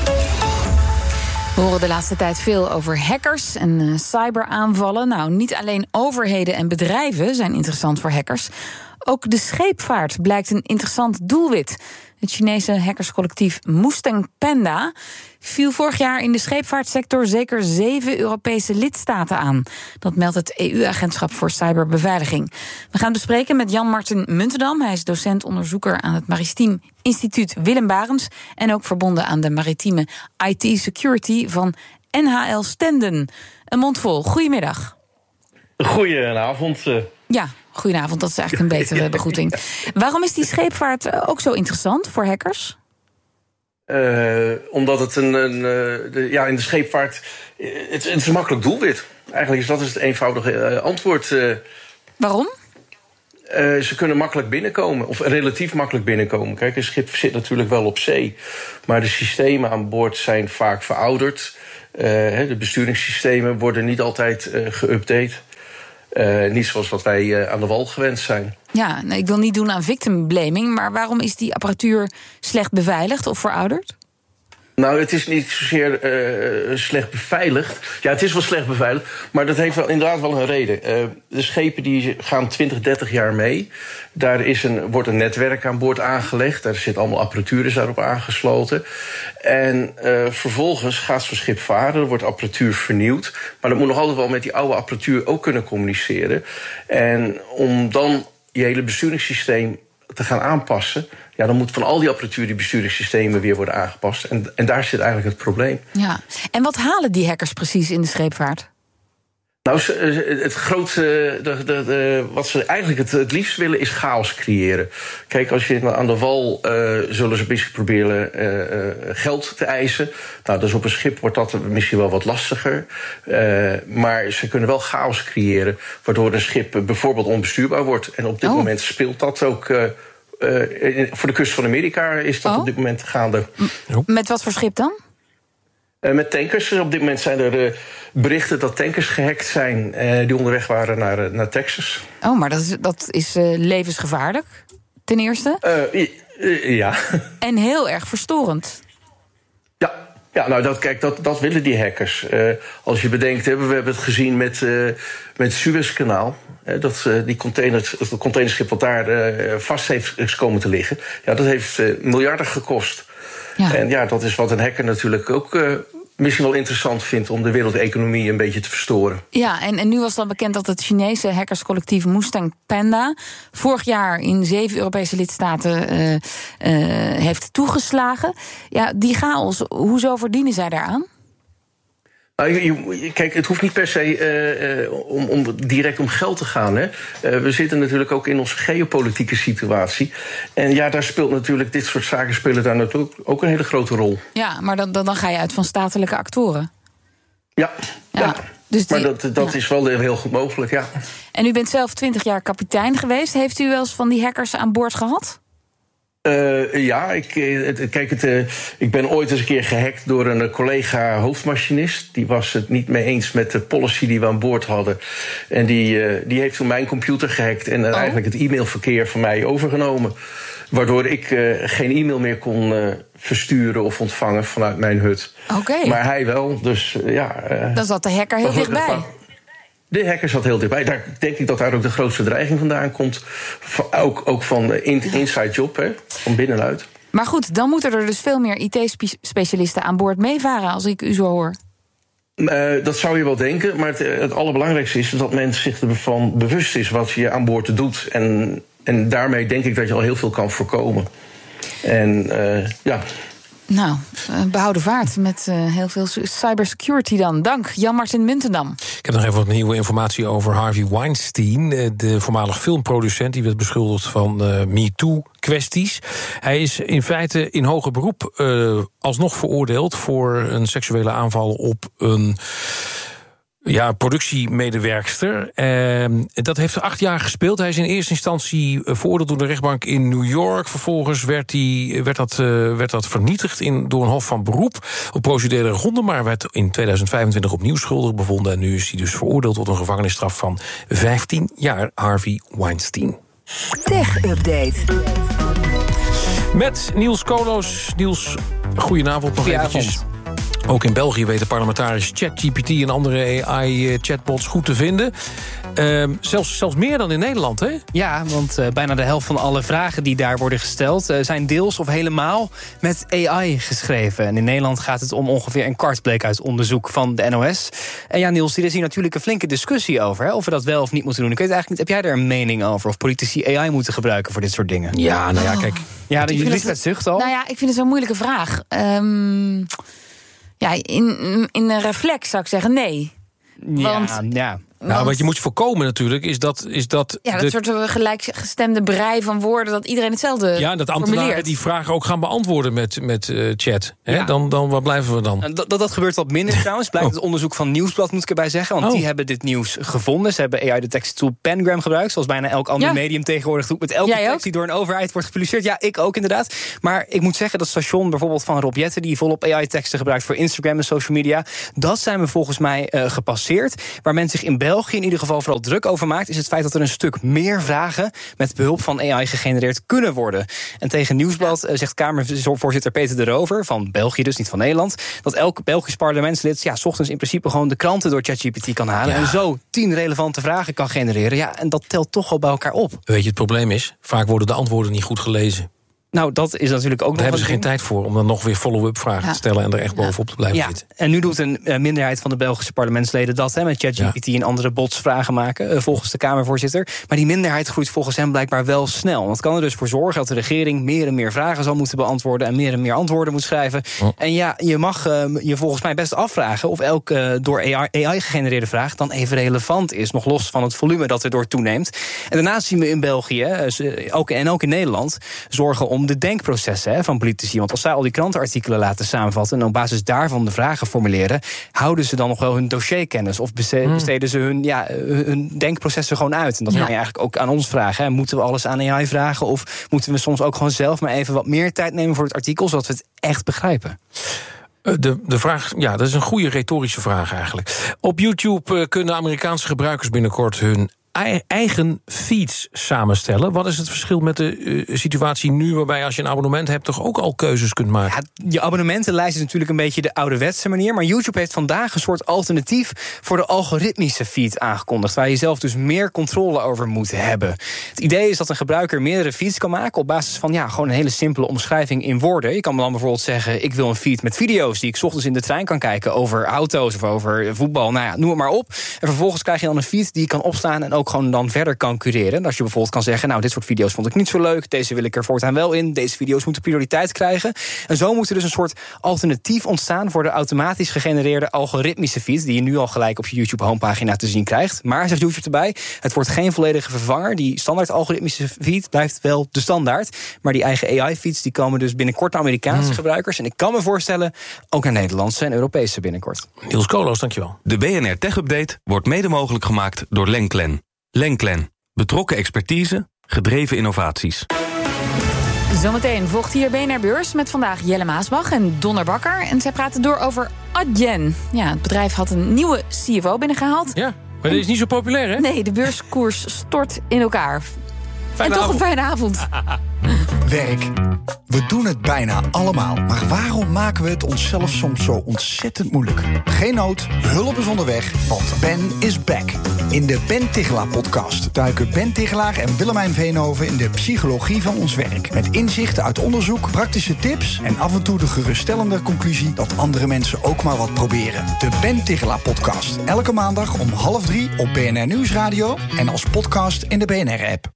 We horen de laatste tijd veel over hackers en uh, cyberaanvallen. Nou, niet alleen overheden en bedrijven zijn interessant voor hackers. Ook de scheepvaart blijkt een interessant doelwit. Het Chinese hackerscollectief Mustang Panda viel vorig jaar in de scheepvaartsector zeker zeven Europese lidstaten aan. Dat meldt het E U-agentschap voor cyberbeveiliging. We gaan bespreken met Jan-Martin Muntendam. Hij is docent-onderzoeker aan het Maritiem Instituut Willem Barents en ook verbonden aan de maritieme I T-security van N H L Stenden. Een mond vol. Goedemiddag. Goedenavond. Ja, goedenavond. Dat is eigenlijk een betere begroeting. Waarom is die scheepvaart ook zo interessant voor hackers? Uh, omdat het een, een uh, de, ja, in de scheepvaart, het, het is een makkelijk doelwit. Eigenlijk is dat is het eenvoudige uh, antwoord. Uh, Waarom? Uh, ze kunnen makkelijk binnenkomen, of relatief makkelijk binnenkomen. Kijk, een schip zit natuurlijk wel op zee, maar de systemen aan boord zijn vaak verouderd. Uh, de besturingssystemen worden niet altijd uh, geüpdate. Uh, niet zoals wat wij uh, aan de wal gewend zijn. Ja, nou, ik wil niet doen aan victim blaming, maar waarom is die apparatuur slecht beveiligd of verouderd? Nou, het is niet zozeer uh, slecht beveiligd. Ja, het is wel slecht beveiligd, maar dat heeft wel, inderdaad wel een reden. Uh, de schepen die gaan twintig, dertig jaar mee. Daar is een, wordt een netwerk aan boord aangelegd. Daar zit allemaal apparatuur is daarop aangesloten. En uh, vervolgens gaat zo'n schip varen, er wordt apparatuur vernieuwd. Maar dat moet nog altijd wel met die oude apparatuur ook kunnen communiceren. En om dan je hele besturingssysteem te gaan aanpassen, ja, dan moet van al die apparatuur die besturingssystemen weer worden aangepast. En, en daar zit eigenlijk het probleem. Ja. En wat halen die hackers precies in de scheepvaart? Nou, het grootste, de, de, de, wat ze eigenlijk het, het liefst willen, is chaos creëren. Kijk, als je aan de wal uh, zullen ze misschien proberen uh, uh, geld te eisen. Nou, dus op een schip wordt dat misschien wel wat lastiger. Uh, maar ze kunnen wel chaos creëren, waardoor een schip bijvoorbeeld onbestuurbaar wordt. En op dit oh. moment speelt dat ook. Uh, uh, voor de kust van Amerika is dat oh. op dit moment gaande. Met wat voor schip dan? Uh, met tankers. Op dit moment zijn er uh, berichten dat tankers gehackt zijn uh, die onderweg waren naar, uh, naar Texas. Oh, maar dat is, dat is uh, levensgevaarlijk, ten eerste? Uh, uh, ja. En heel erg verstorend. Ja, ja nou dat, kijk, dat, dat willen die hackers. Uh, als je bedenkt, we hebben het gezien met, uh, met het Suezkanaal. Uh, dat uh, die container, het containerschip wat daar uh, vast heeft komen te liggen. Ja, dat heeft uh, miljarden gekost. Ja. En ja, dat is wat een hacker natuurlijk ook uh, misschien wel interessant vindt om de wereldeconomie een beetje te verstoren. Ja, en, en nu was dan bekend dat het Chinese hackerscollectief Mustang Panda vorig jaar in zeven Europese lidstaten uh, uh, heeft toegeslagen. Ja, die chaos, hoezo verdienen zij daaraan? Nou, kijk, het hoeft niet per se uh, om, om direct om geld te gaan. Hè. Uh, we zitten natuurlijk ook in onze geopolitieke situatie. En ja, daar speelt natuurlijk, dit soort zaken spelen daar natuurlijk ook een hele grote rol. Ja, maar dan, dan ga je uit van statelijke actoren. Ja, ja. ja. Dus die, maar dat, dat ja. is wel heel goed mogelijk, ja. En u bent zelf twintig jaar kapitein geweest. Heeft u wel eens van die hackers aan boord gehad? Uh, ja, ik, kijk, het, uh, ik ben ooit eens een keer gehackt door een collega hoofdmachinist. Die was het niet mee eens met de policy die we aan boord hadden. En die, uh, die heeft toen mijn computer gehackt en uh, oh. eigenlijk het e-mailverkeer van mij overgenomen. Waardoor ik uh, geen e-mail meer kon uh, versturen of ontvangen vanuit mijn hut. Okay. Maar hij wel, dus uh, ja... Uh, Dan zat de hacker heel dichtbij. De hacker zat heel dichtbij. Daar denk ik dat daar ook de grootste dreiging vandaan komt. Ook, ook van in, inside job, hè, van binnenuit. Maar goed, dan moeten er dus veel meer I T-specialisten aan boord meevaren, als ik u zo hoor. Uh, dat zou je wel denken, maar het, het allerbelangrijkste is dat men zich ervan bewust is wat je aan boord doet. En, en daarmee denk ik dat je al heel veel kan voorkomen. En uh, ja... Nou, behouden vaart met uh, heel veel cybersecurity dan. Dank, Jan-Martin Muntendam. Ik heb nog even wat nieuwe informatie over Harvey Weinstein, de voormalig filmproducent. Die werd beschuldigd van uh, MeToo-kwesties. Hij is in feite in hoger beroep uh, alsnog veroordeeld voor een seksuele aanval op een... Ja, productiemedewerkster. Uh, dat heeft er acht jaar gespeeld. Hij is in eerste instantie veroordeeld door de rechtbank in New York. Vervolgens werd, die, werd, dat, uh, werd dat vernietigd in, door een hof van beroep op procedurele gronden, maar werd in tweeduizend vijfentwintig opnieuw schuldig bevonden. En nu is hij dus veroordeeld tot een gevangenisstraf van vijftien jaar, Harvey Weinstein. Tech Update. Met Niels Koloos. Niels, goedenavond nog eventjes. Ook in België weten parlementariërs ChatGPT en andere A I-chatbots goed te vinden. Uh, zelfs, zelfs meer dan in Nederland, hè? Ja, want uh, bijna de helft van alle vragen die daar worden gesteld... Uh, zijn deels of helemaal met A I geschreven. En in Nederland gaat het om ongeveer een kwart, bleek uit onderzoek van de N O S. En ja, Niels, er is hier natuurlijk een flinke discussie over... Hè, of we dat wel of niet moeten doen. Ik weet eigenlijk niet, heb jij daar een mening over... of politici A I moeten gebruiken voor dit soort dingen? Ja, nou ja, kijk... Ja, de Lisbeth zucht al. Nou ja, ik vind het zo'n moeilijke vraag. Um... Ja, in, in een reflex zou ik zeggen nee. Ja, Want ja. Nou, want... wat je moet voorkomen natuurlijk is dat... Is dat ja, dat de... soort gelijkgestemde brei van woorden... dat iedereen hetzelfde Ja, dat ambtenaren formuleert. die vragen ook gaan beantwoorden met, met uh, chat. Hè? Ja. Dan, dan, wat blijven we dan? Dat, dat, dat gebeurt wat minder trouwens. Blijkt het onderzoek van Nieuwsblad, moet ik erbij zeggen. Want oh. die hebben dit nieuws gevonden. Ze hebben A I-detectietool Pengram gebruikt. Zoals bijna elk ander ja. medium tegenwoordig doet. Met elke Jij tekst ook? die door een overheid wordt gepubliceerd. Ja, ik ook inderdaad. Maar ik moet zeggen, dat station bijvoorbeeld van Rob Jetten... die volop A I-teksten gebruikt voor Instagram en social media... dat zijn we volgens mij uh, gepasseerd. Waar men zich in België in ieder geval vooral druk over maakt... is het feit dat er een stuk meer vragen... met behulp van A I gegenereerd kunnen worden. En tegen Nieuwsblad uh, zegt Kamervoorzitter Peter de Rover... van België, dus niet van Nederland... dat elk Belgisch parlementslid... ja, 's ochtends in principe gewoon de kranten door ChatGPT kan halen... Ja. en zo tien relevante vragen kan genereren. Ja, en dat telt toch al bij elkaar op. Weet je, het probleem is... vaak worden de antwoorden niet goed gelezen. Nou, dat is natuurlijk ook nog... Daar hebben ze geen tijd voor om dan nog weer follow-up vragen ja. te stellen... en er echt bovenop te blijven ja. zitten. En nu doet een uh, minderheid van de Belgische parlementsleden dat... Hè, met ChatGPT ja. en andere bots vragen maken, uh, volgens de Kamervoorzitter. Maar die minderheid groeit volgens hem blijkbaar wel snel. Want het kan er dus voor zorgen dat de regering... meer en meer vragen zal moeten beantwoorden... en meer en meer antwoorden moet schrijven. Oh. En ja, je mag uh, je volgens mij best afvragen... of elke uh, door A I gegenereerde vraag dan even relevant is... nog los van het volume dat er door toeneemt. En daarnaast zien we in België, uh, ook, en ook in Nederland... zorgen om de denkprocessen van politici. Want als zij al die krantenartikelen laten samenvatten... en op basis daarvan de vragen formuleren... houden ze dan nog wel hun dossierkennis... of besteden mm. ze hun, ja, hun denkprocessen gewoon uit. En dat ja. kan je eigenlijk ook aan ons vragen. Hè. Moeten we alles aan A I vragen? Of moeten we soms ook gewoon zelf maar even wat meer tijd nemen... voor het artikel, zodat we het echt begrijpen? De, de vraag, ja, dat is een goede retorische vraag eigenlijk. Op YouTube uh, kunnen Amerikaanse gebruikers binnenkort hun eigen feeds samenstellen. Wat is het verschil met de uh, situatie nu... waarbij als je een abonnement hebt toch ook al keuzes kunt maken? Ja, je abonnementenlijst is natuurlijk een beetje de ouderwetse manier... maar YouTube heeft vandaag een soort alternatief... voor de algoritmische feed aangekondigd... waar je zelf dus meer controle over moet hebben. Het idee is dat een gebruiker meerdere feeds kan maken... op basis van ja, gewoon een hele simpele omschrijving in woorden. Je kan dan bijvoorbeeld zeggen... ik wil een feed met video's die ik 's ochtends in de trein kan kijken... over auto's of over voetbal, nou ja, noem het maar op. En vervolgens krijg je dan een feed die je kan opslaan... en ook gewoon dan verder kan cureren. Als je bijvoorbeeld kan zeggen... nou, dit soort video's vond ik niet zo leuk... deze wil ik er voortaan wel in... deze video's moeten prioriteit krijgen. En zo moet er dus een soort alternatief ontstaan... voor de automatisch gegenereerde algoritmische feed... die je nu al gelijk op je YouTube-homepagina te zien krijgt. Maar, zegt YouTube erbij, het wordt geen volledige vervanger. Die standaard algoritmische feed blijft wel de standaard. Maar die eigen A I-feeds die komen dus binnenkort naar Amerikaanse mm. gebruikers. En ik kan me voorstellen, ook naar Nederlandse en Europese binnenkort. Niels Koolhaas, dankjewel. De B N R Tech Update wordt mede mogelijk gemaakt door Lenklen. Lenklen. Betrokken expertise, gedreven innovaties. Zometeen volgt hier B N R Beurs met vandaag Jelle Maasbach en Donner Bakker. En zij praten door over Adyen. Ja, het bedrijf had een nieuwe C F O binnengehaald. Ja, maar dat is niet zo populair, hè? Nee, de beurskoers stort in elkaar. Fijne en toch avond. Een fijne avond. Werk. We doen het bijna allemaal. Maar waarom maken we het onszelf soms zo ontzettend moeilijk? Geen nood, hulp is onderweg, want Ben is back. In de Ben Tichelaar-podcast duiken Ben Tichelaar en Willemijn Veenhoven... in de psychologie van ons werk. Met inzichten uit onderzoek, praktische tips... en af en toe de geruststellende conclusie... dat andere mensen ook maar wat proberen. De Ben Tichelaar-podcast. Elke maandag om half drie op B N R Nieuwsradio... en als podcast in de B N R-app.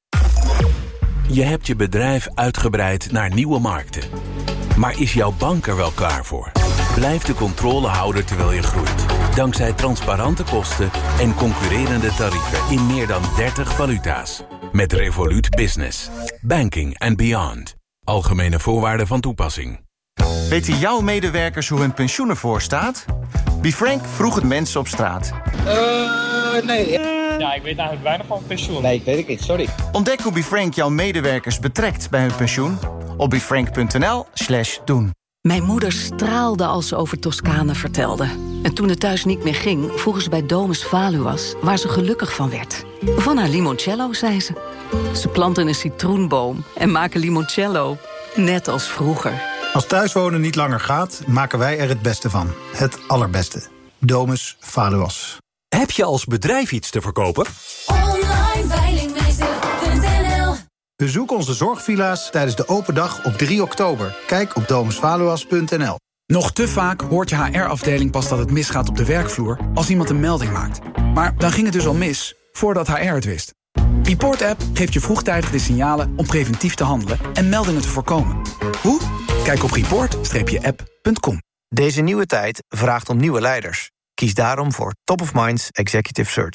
Je hebt je bedrijf uitgebreid naar nieuwe markten. Maar is jouw bank er wel klaar voor? Blijf de controle houden terwijl je groeit. Dankzij transparante kosten en concurrerende tarieven in meer dan dertig valuta's. Met Revolut Business. Banking and beyond. Algemene voorwaarden van toepassing. Weten jouw medewerkers hoe hun pensioen ervoor staat? BeFrank vroeg het mensen op straat. Uh, nee. Ja, ik weet eigenlijk weinig van pensioen. Nee, ik weet het niet, sorry. Ontdek hoe BeFrank jouw medewerkers betrekt bij hun pensioen... op befrank.nl slash doen. Mijn moeder straalde als ze over Toscane vertelde. En toen het thuis niet meer ging, vroegen ze bij Domus Valuas... waar ze gelukkig van werd. Van haar limoncello, zei ze. Ze planten een citroenboom en maken limoncello. Net als vroeger. Als thuiswonen niet langer gaat, maken wij er het beste van. Het allerbeste. Domus Valuas. Heb je als bedrijf iets te verkopen? Online veilingmeester punt n l. Bezoek onze zorgvilla's tijdens de open dag op drie oktober. Kijk op domus valuas punt n l. Nog te vaak hoort je H R-afdeling pas dat het misgaat op de werkvloer... als iemand een melding maakt. Maar dan ging het dus al mis, voordat H R het wist. Report-app geeft je vroegtijdig de signalen om preventief te handelen... en meldingen te voorkomen. Hoe? Kijk op report app punt com. Deze nieuwe tijd vraagt om nieuwe leiders. Kies daarom voor Top of Minds Executive Search.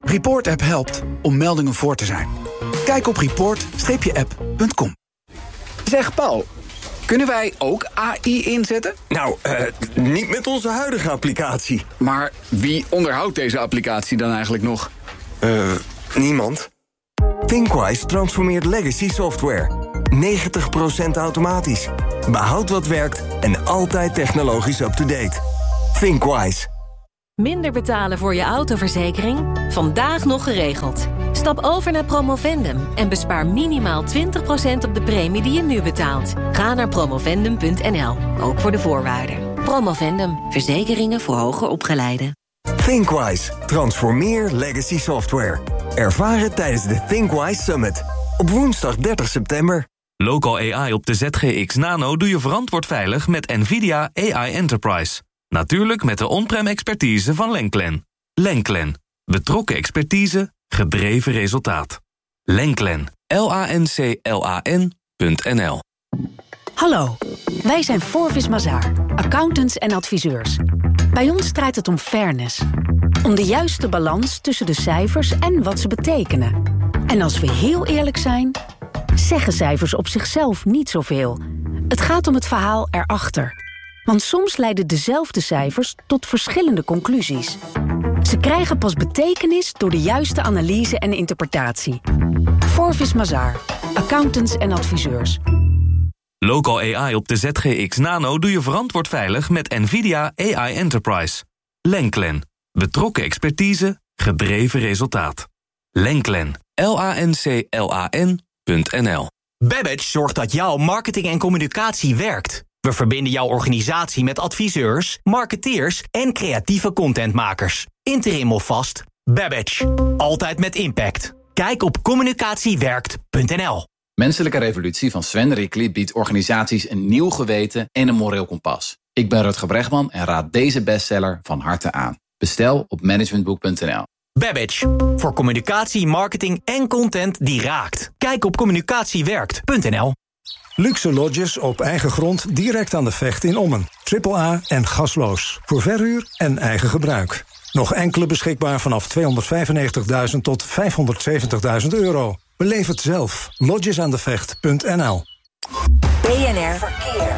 Report-app helpt om meldingen voor te zijn. Kijk op report app punt com. Zeg Paul, kunnen wij ook A I inzetten? Nou, uh, niet met onze huidige applicatie. Maar wie onderhoudt deze applicatie dan eigenlijk nog? Uh, niemand. Thinkwise transformeert legacy software. negentig procent automatisch. Behoud wat werkt en altijd technologisch up-to-date. Thinkwise. Minder betalen voor je autoverzekering? Vandaag nog geregeld. Stap over naar Promovendum en bespaar minimaal twintig procent op de premie die je nu betaalt. Ga naar promovendum punt n l, ook voor de voorwaarden. Promovendum, verzekeringen voor hoger opgeleiden. Thinkwise, transformeer legacy software. Ervaar het tijdens de Thinkwise Summit. Op woensdag dertig september. Local A I op de Z G X Nano doe je verantwoord veilig met NVIDIA A I Enterprise. Natuurlijk met de on-prem expertise van Lenklen. Lenklen. Betrokken expertise, gedreven resultaat. Lenklen. L A N C L A N punt n l. Hallo, wij zijn Forvis Mazars, accountants en adviseurs. Bij ons draait het om fairness. Om de juiste balans tussen de cijfers en wat ze betekenen. En als we heel eerlijk zijn, zeggen cijfers op zichzelf niet zoveel. Het gaat om het verhaal erachter. Want soms leiden dezelfde cijfers tot verschillende conclusies. Ze krijgen pas betekenis door de juiste analyse en interpretatie. Forvis Mazars, accountants en adviseurs. Local A I op de Z G X Nano doe je verantwoord veilig met NVIDIA A I Enterprise. Lenklen. Betrokken expertise, gedreven resultaat. Lenklen. L A N C L A N punt n l. Babbage zorgt dat jouw marketing en communicatie werkt. We verbinden jouw organisatie met adviseurs, marketeers en creatieve contentmakers. Interim of vast, Babbage. Altijd met impact. Kijk op communicatiewerkt punt n l. Menselijke Revolutie van Sven Rickli biedt organisaties een nieuw geweten en een moreel kompas. Ik ben Rutger Bregman en raad deze bestseller van harte aan. Bestel op managementboek punt n l. Babbage. Voor communicatie, marketing en content die raakt. Kijk op communicatiewerkt punt n l. Luxe lodges op eigen grond direct aan de Vecht in Ommen. Triple A en gasloos. Voor verhuur en eigen gebruik. Nog enkele beschikbaar vanaf tweehonderdvijfennegentigduizend tot vijfhonderdzeventigduizend euro. Beleef het zelf. lodgesaandevecht punt n l. B N R Verkeer.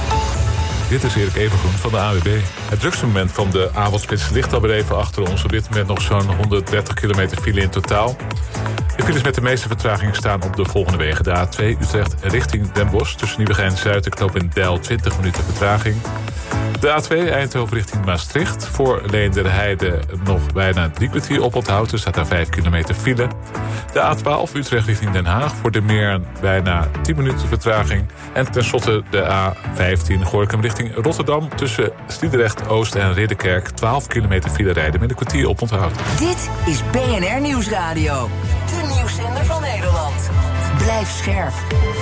Dit is Erik Evengroen van de A W B. Het drukste moment van de avondspits ligt alweer even achter ons. Op dit moment nog zo'n honderddertig kilometer file in totaal. De files met de meeste vertraging staan op de volgende wegen. De A twee Utrecht richting Den Bosch. Tussen Nieuwegein-Zuid en knooppunt Deil twintig minuten vertraging. De A twee Eindhoven richting Maastricht. Voor Leenderheide nog bijna drie kwartier oponthoud. Er staat daar vijf kilometer file. De A twaalf Utrecht richting Den Haag. Voor de Meer bijna tien minuten vertraging. En tenslotte de A vijftien Gorinchem richting Rotterdam. Tussen Sliedrecht Oost en Ridderkerk. twaalf kilometer file rijden met een kwartier oponthoud. Dit is B N R Nieuwsradio. De nieuwszender van Nederland. Blijf scherp.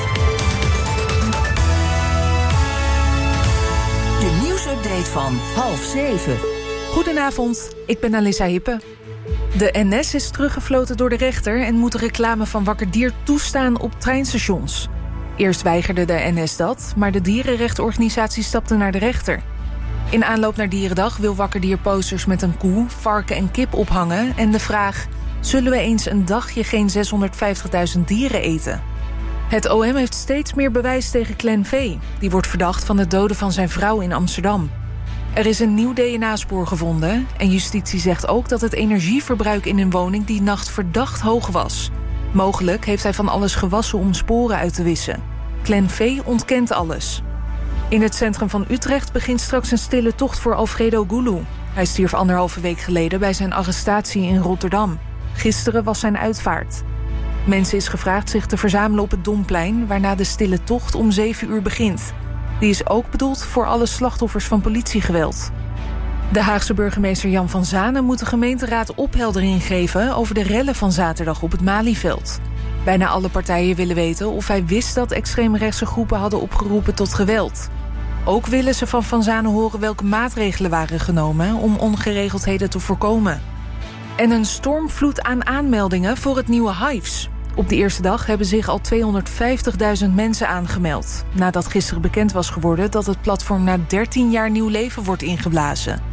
De nieuwsupdate van half zeven. Goedenavond, ik ben Alissa Hippe. De N S is teruggefloten door de rechter en moet de reclame van Wakker Dier toestaan op treinstations. Eerst weigerde de N S dat, maar de dierenrechtenorganisatie stapte naar de rechter. In aanloop naar Dierendag wil Wakker Dier posters met een koe, varken en kip ophangen en de vraag: zullen we eens een dagje geen zeshonderdvijftigduizend dieren eten? Het O M heeft steeds meer bewijs tegen Clan V. Die wordt verdacht van het doden van zijn vrouw in Amsterdam. Er is een nieuw D N A-spoor gevonden en justitie zegt ook dat het energieverbruik in een woning die nacht verdacht hoog was. Mogelijk heeft hij van alles gewassen om sporen uit te wissen. Clan V ontkent alles. In het centrum van Utrecht begint straks een stille tocht voor Alfredo Gulu. Hij stierf anderhalve week geleden bij zijn arrestatie in Rotterdam. Gisteren was zijn uitvaart. Mensen is gevraagd zich te verzamelen op het Domplein, waarna de stille tocht om zeven uur begint. Die is ook bedoeld voor alle slachtoffers van politiegeweld. De Haagse burgemeester Jan van Zanen moet de gemeenteraad opheldering geven over de rellen van zaterdag op het Malieveld. Bijna alle partijen willen weten of hij wist dat extreemrechtse groepen hadden opgeroepen tot geweld. Ook willen ze van Van Zanen horen welke maatregelen waren genomen om ongeregeldheden te voorkomen. En een stormvloed aan aanmeldingen voor het nieuwe Hives. Op de eerste dag hebben zich al tweehonderdvijftigduizend mensen aangemeld, nadat gisteren bekend was geworden dat het platform na dertien jaar nieuw leven wordt ingeblazen.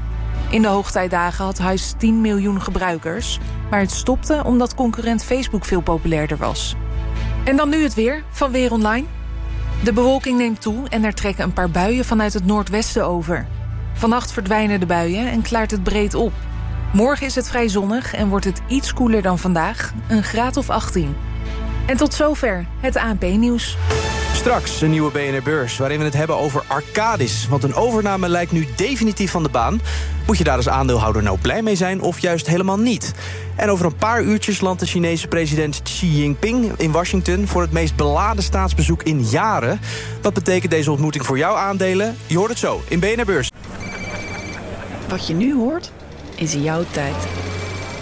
In de hoogtijdagen had Huis tien miljoen gebruikers, maar het stopte omdat concurrent Facebook veel populairder was. En dan nu het weer van Weer Online. De bewolking neemt toe en er trekken een paar buien vanuit het noordwesten over. Vannacht verdwijnen de buien en klaart het breed op. Morgen is het vrij zonnig en wordt het iets koeler dan vandaag, een graad of achttien. En tot zover het A N P-nieuws. Straks een nieuwe B N R-beurs waarin we het hebben over Arcadis. Want een overname lijkt nu definitief van de baan. Moet je daar als aandeelhouder nou blij mee zijn of juist helemaal niet? En over een paar uurtjes landt de Chinese president Xi Jinping in Washington voor het meest beladen staatsbezoek in jaren. Wat betekent deze ontmoeting voor jouw aandelen? Je hoort het zo in B N R-beurs. Wat je nu hoort, is jouw tijd.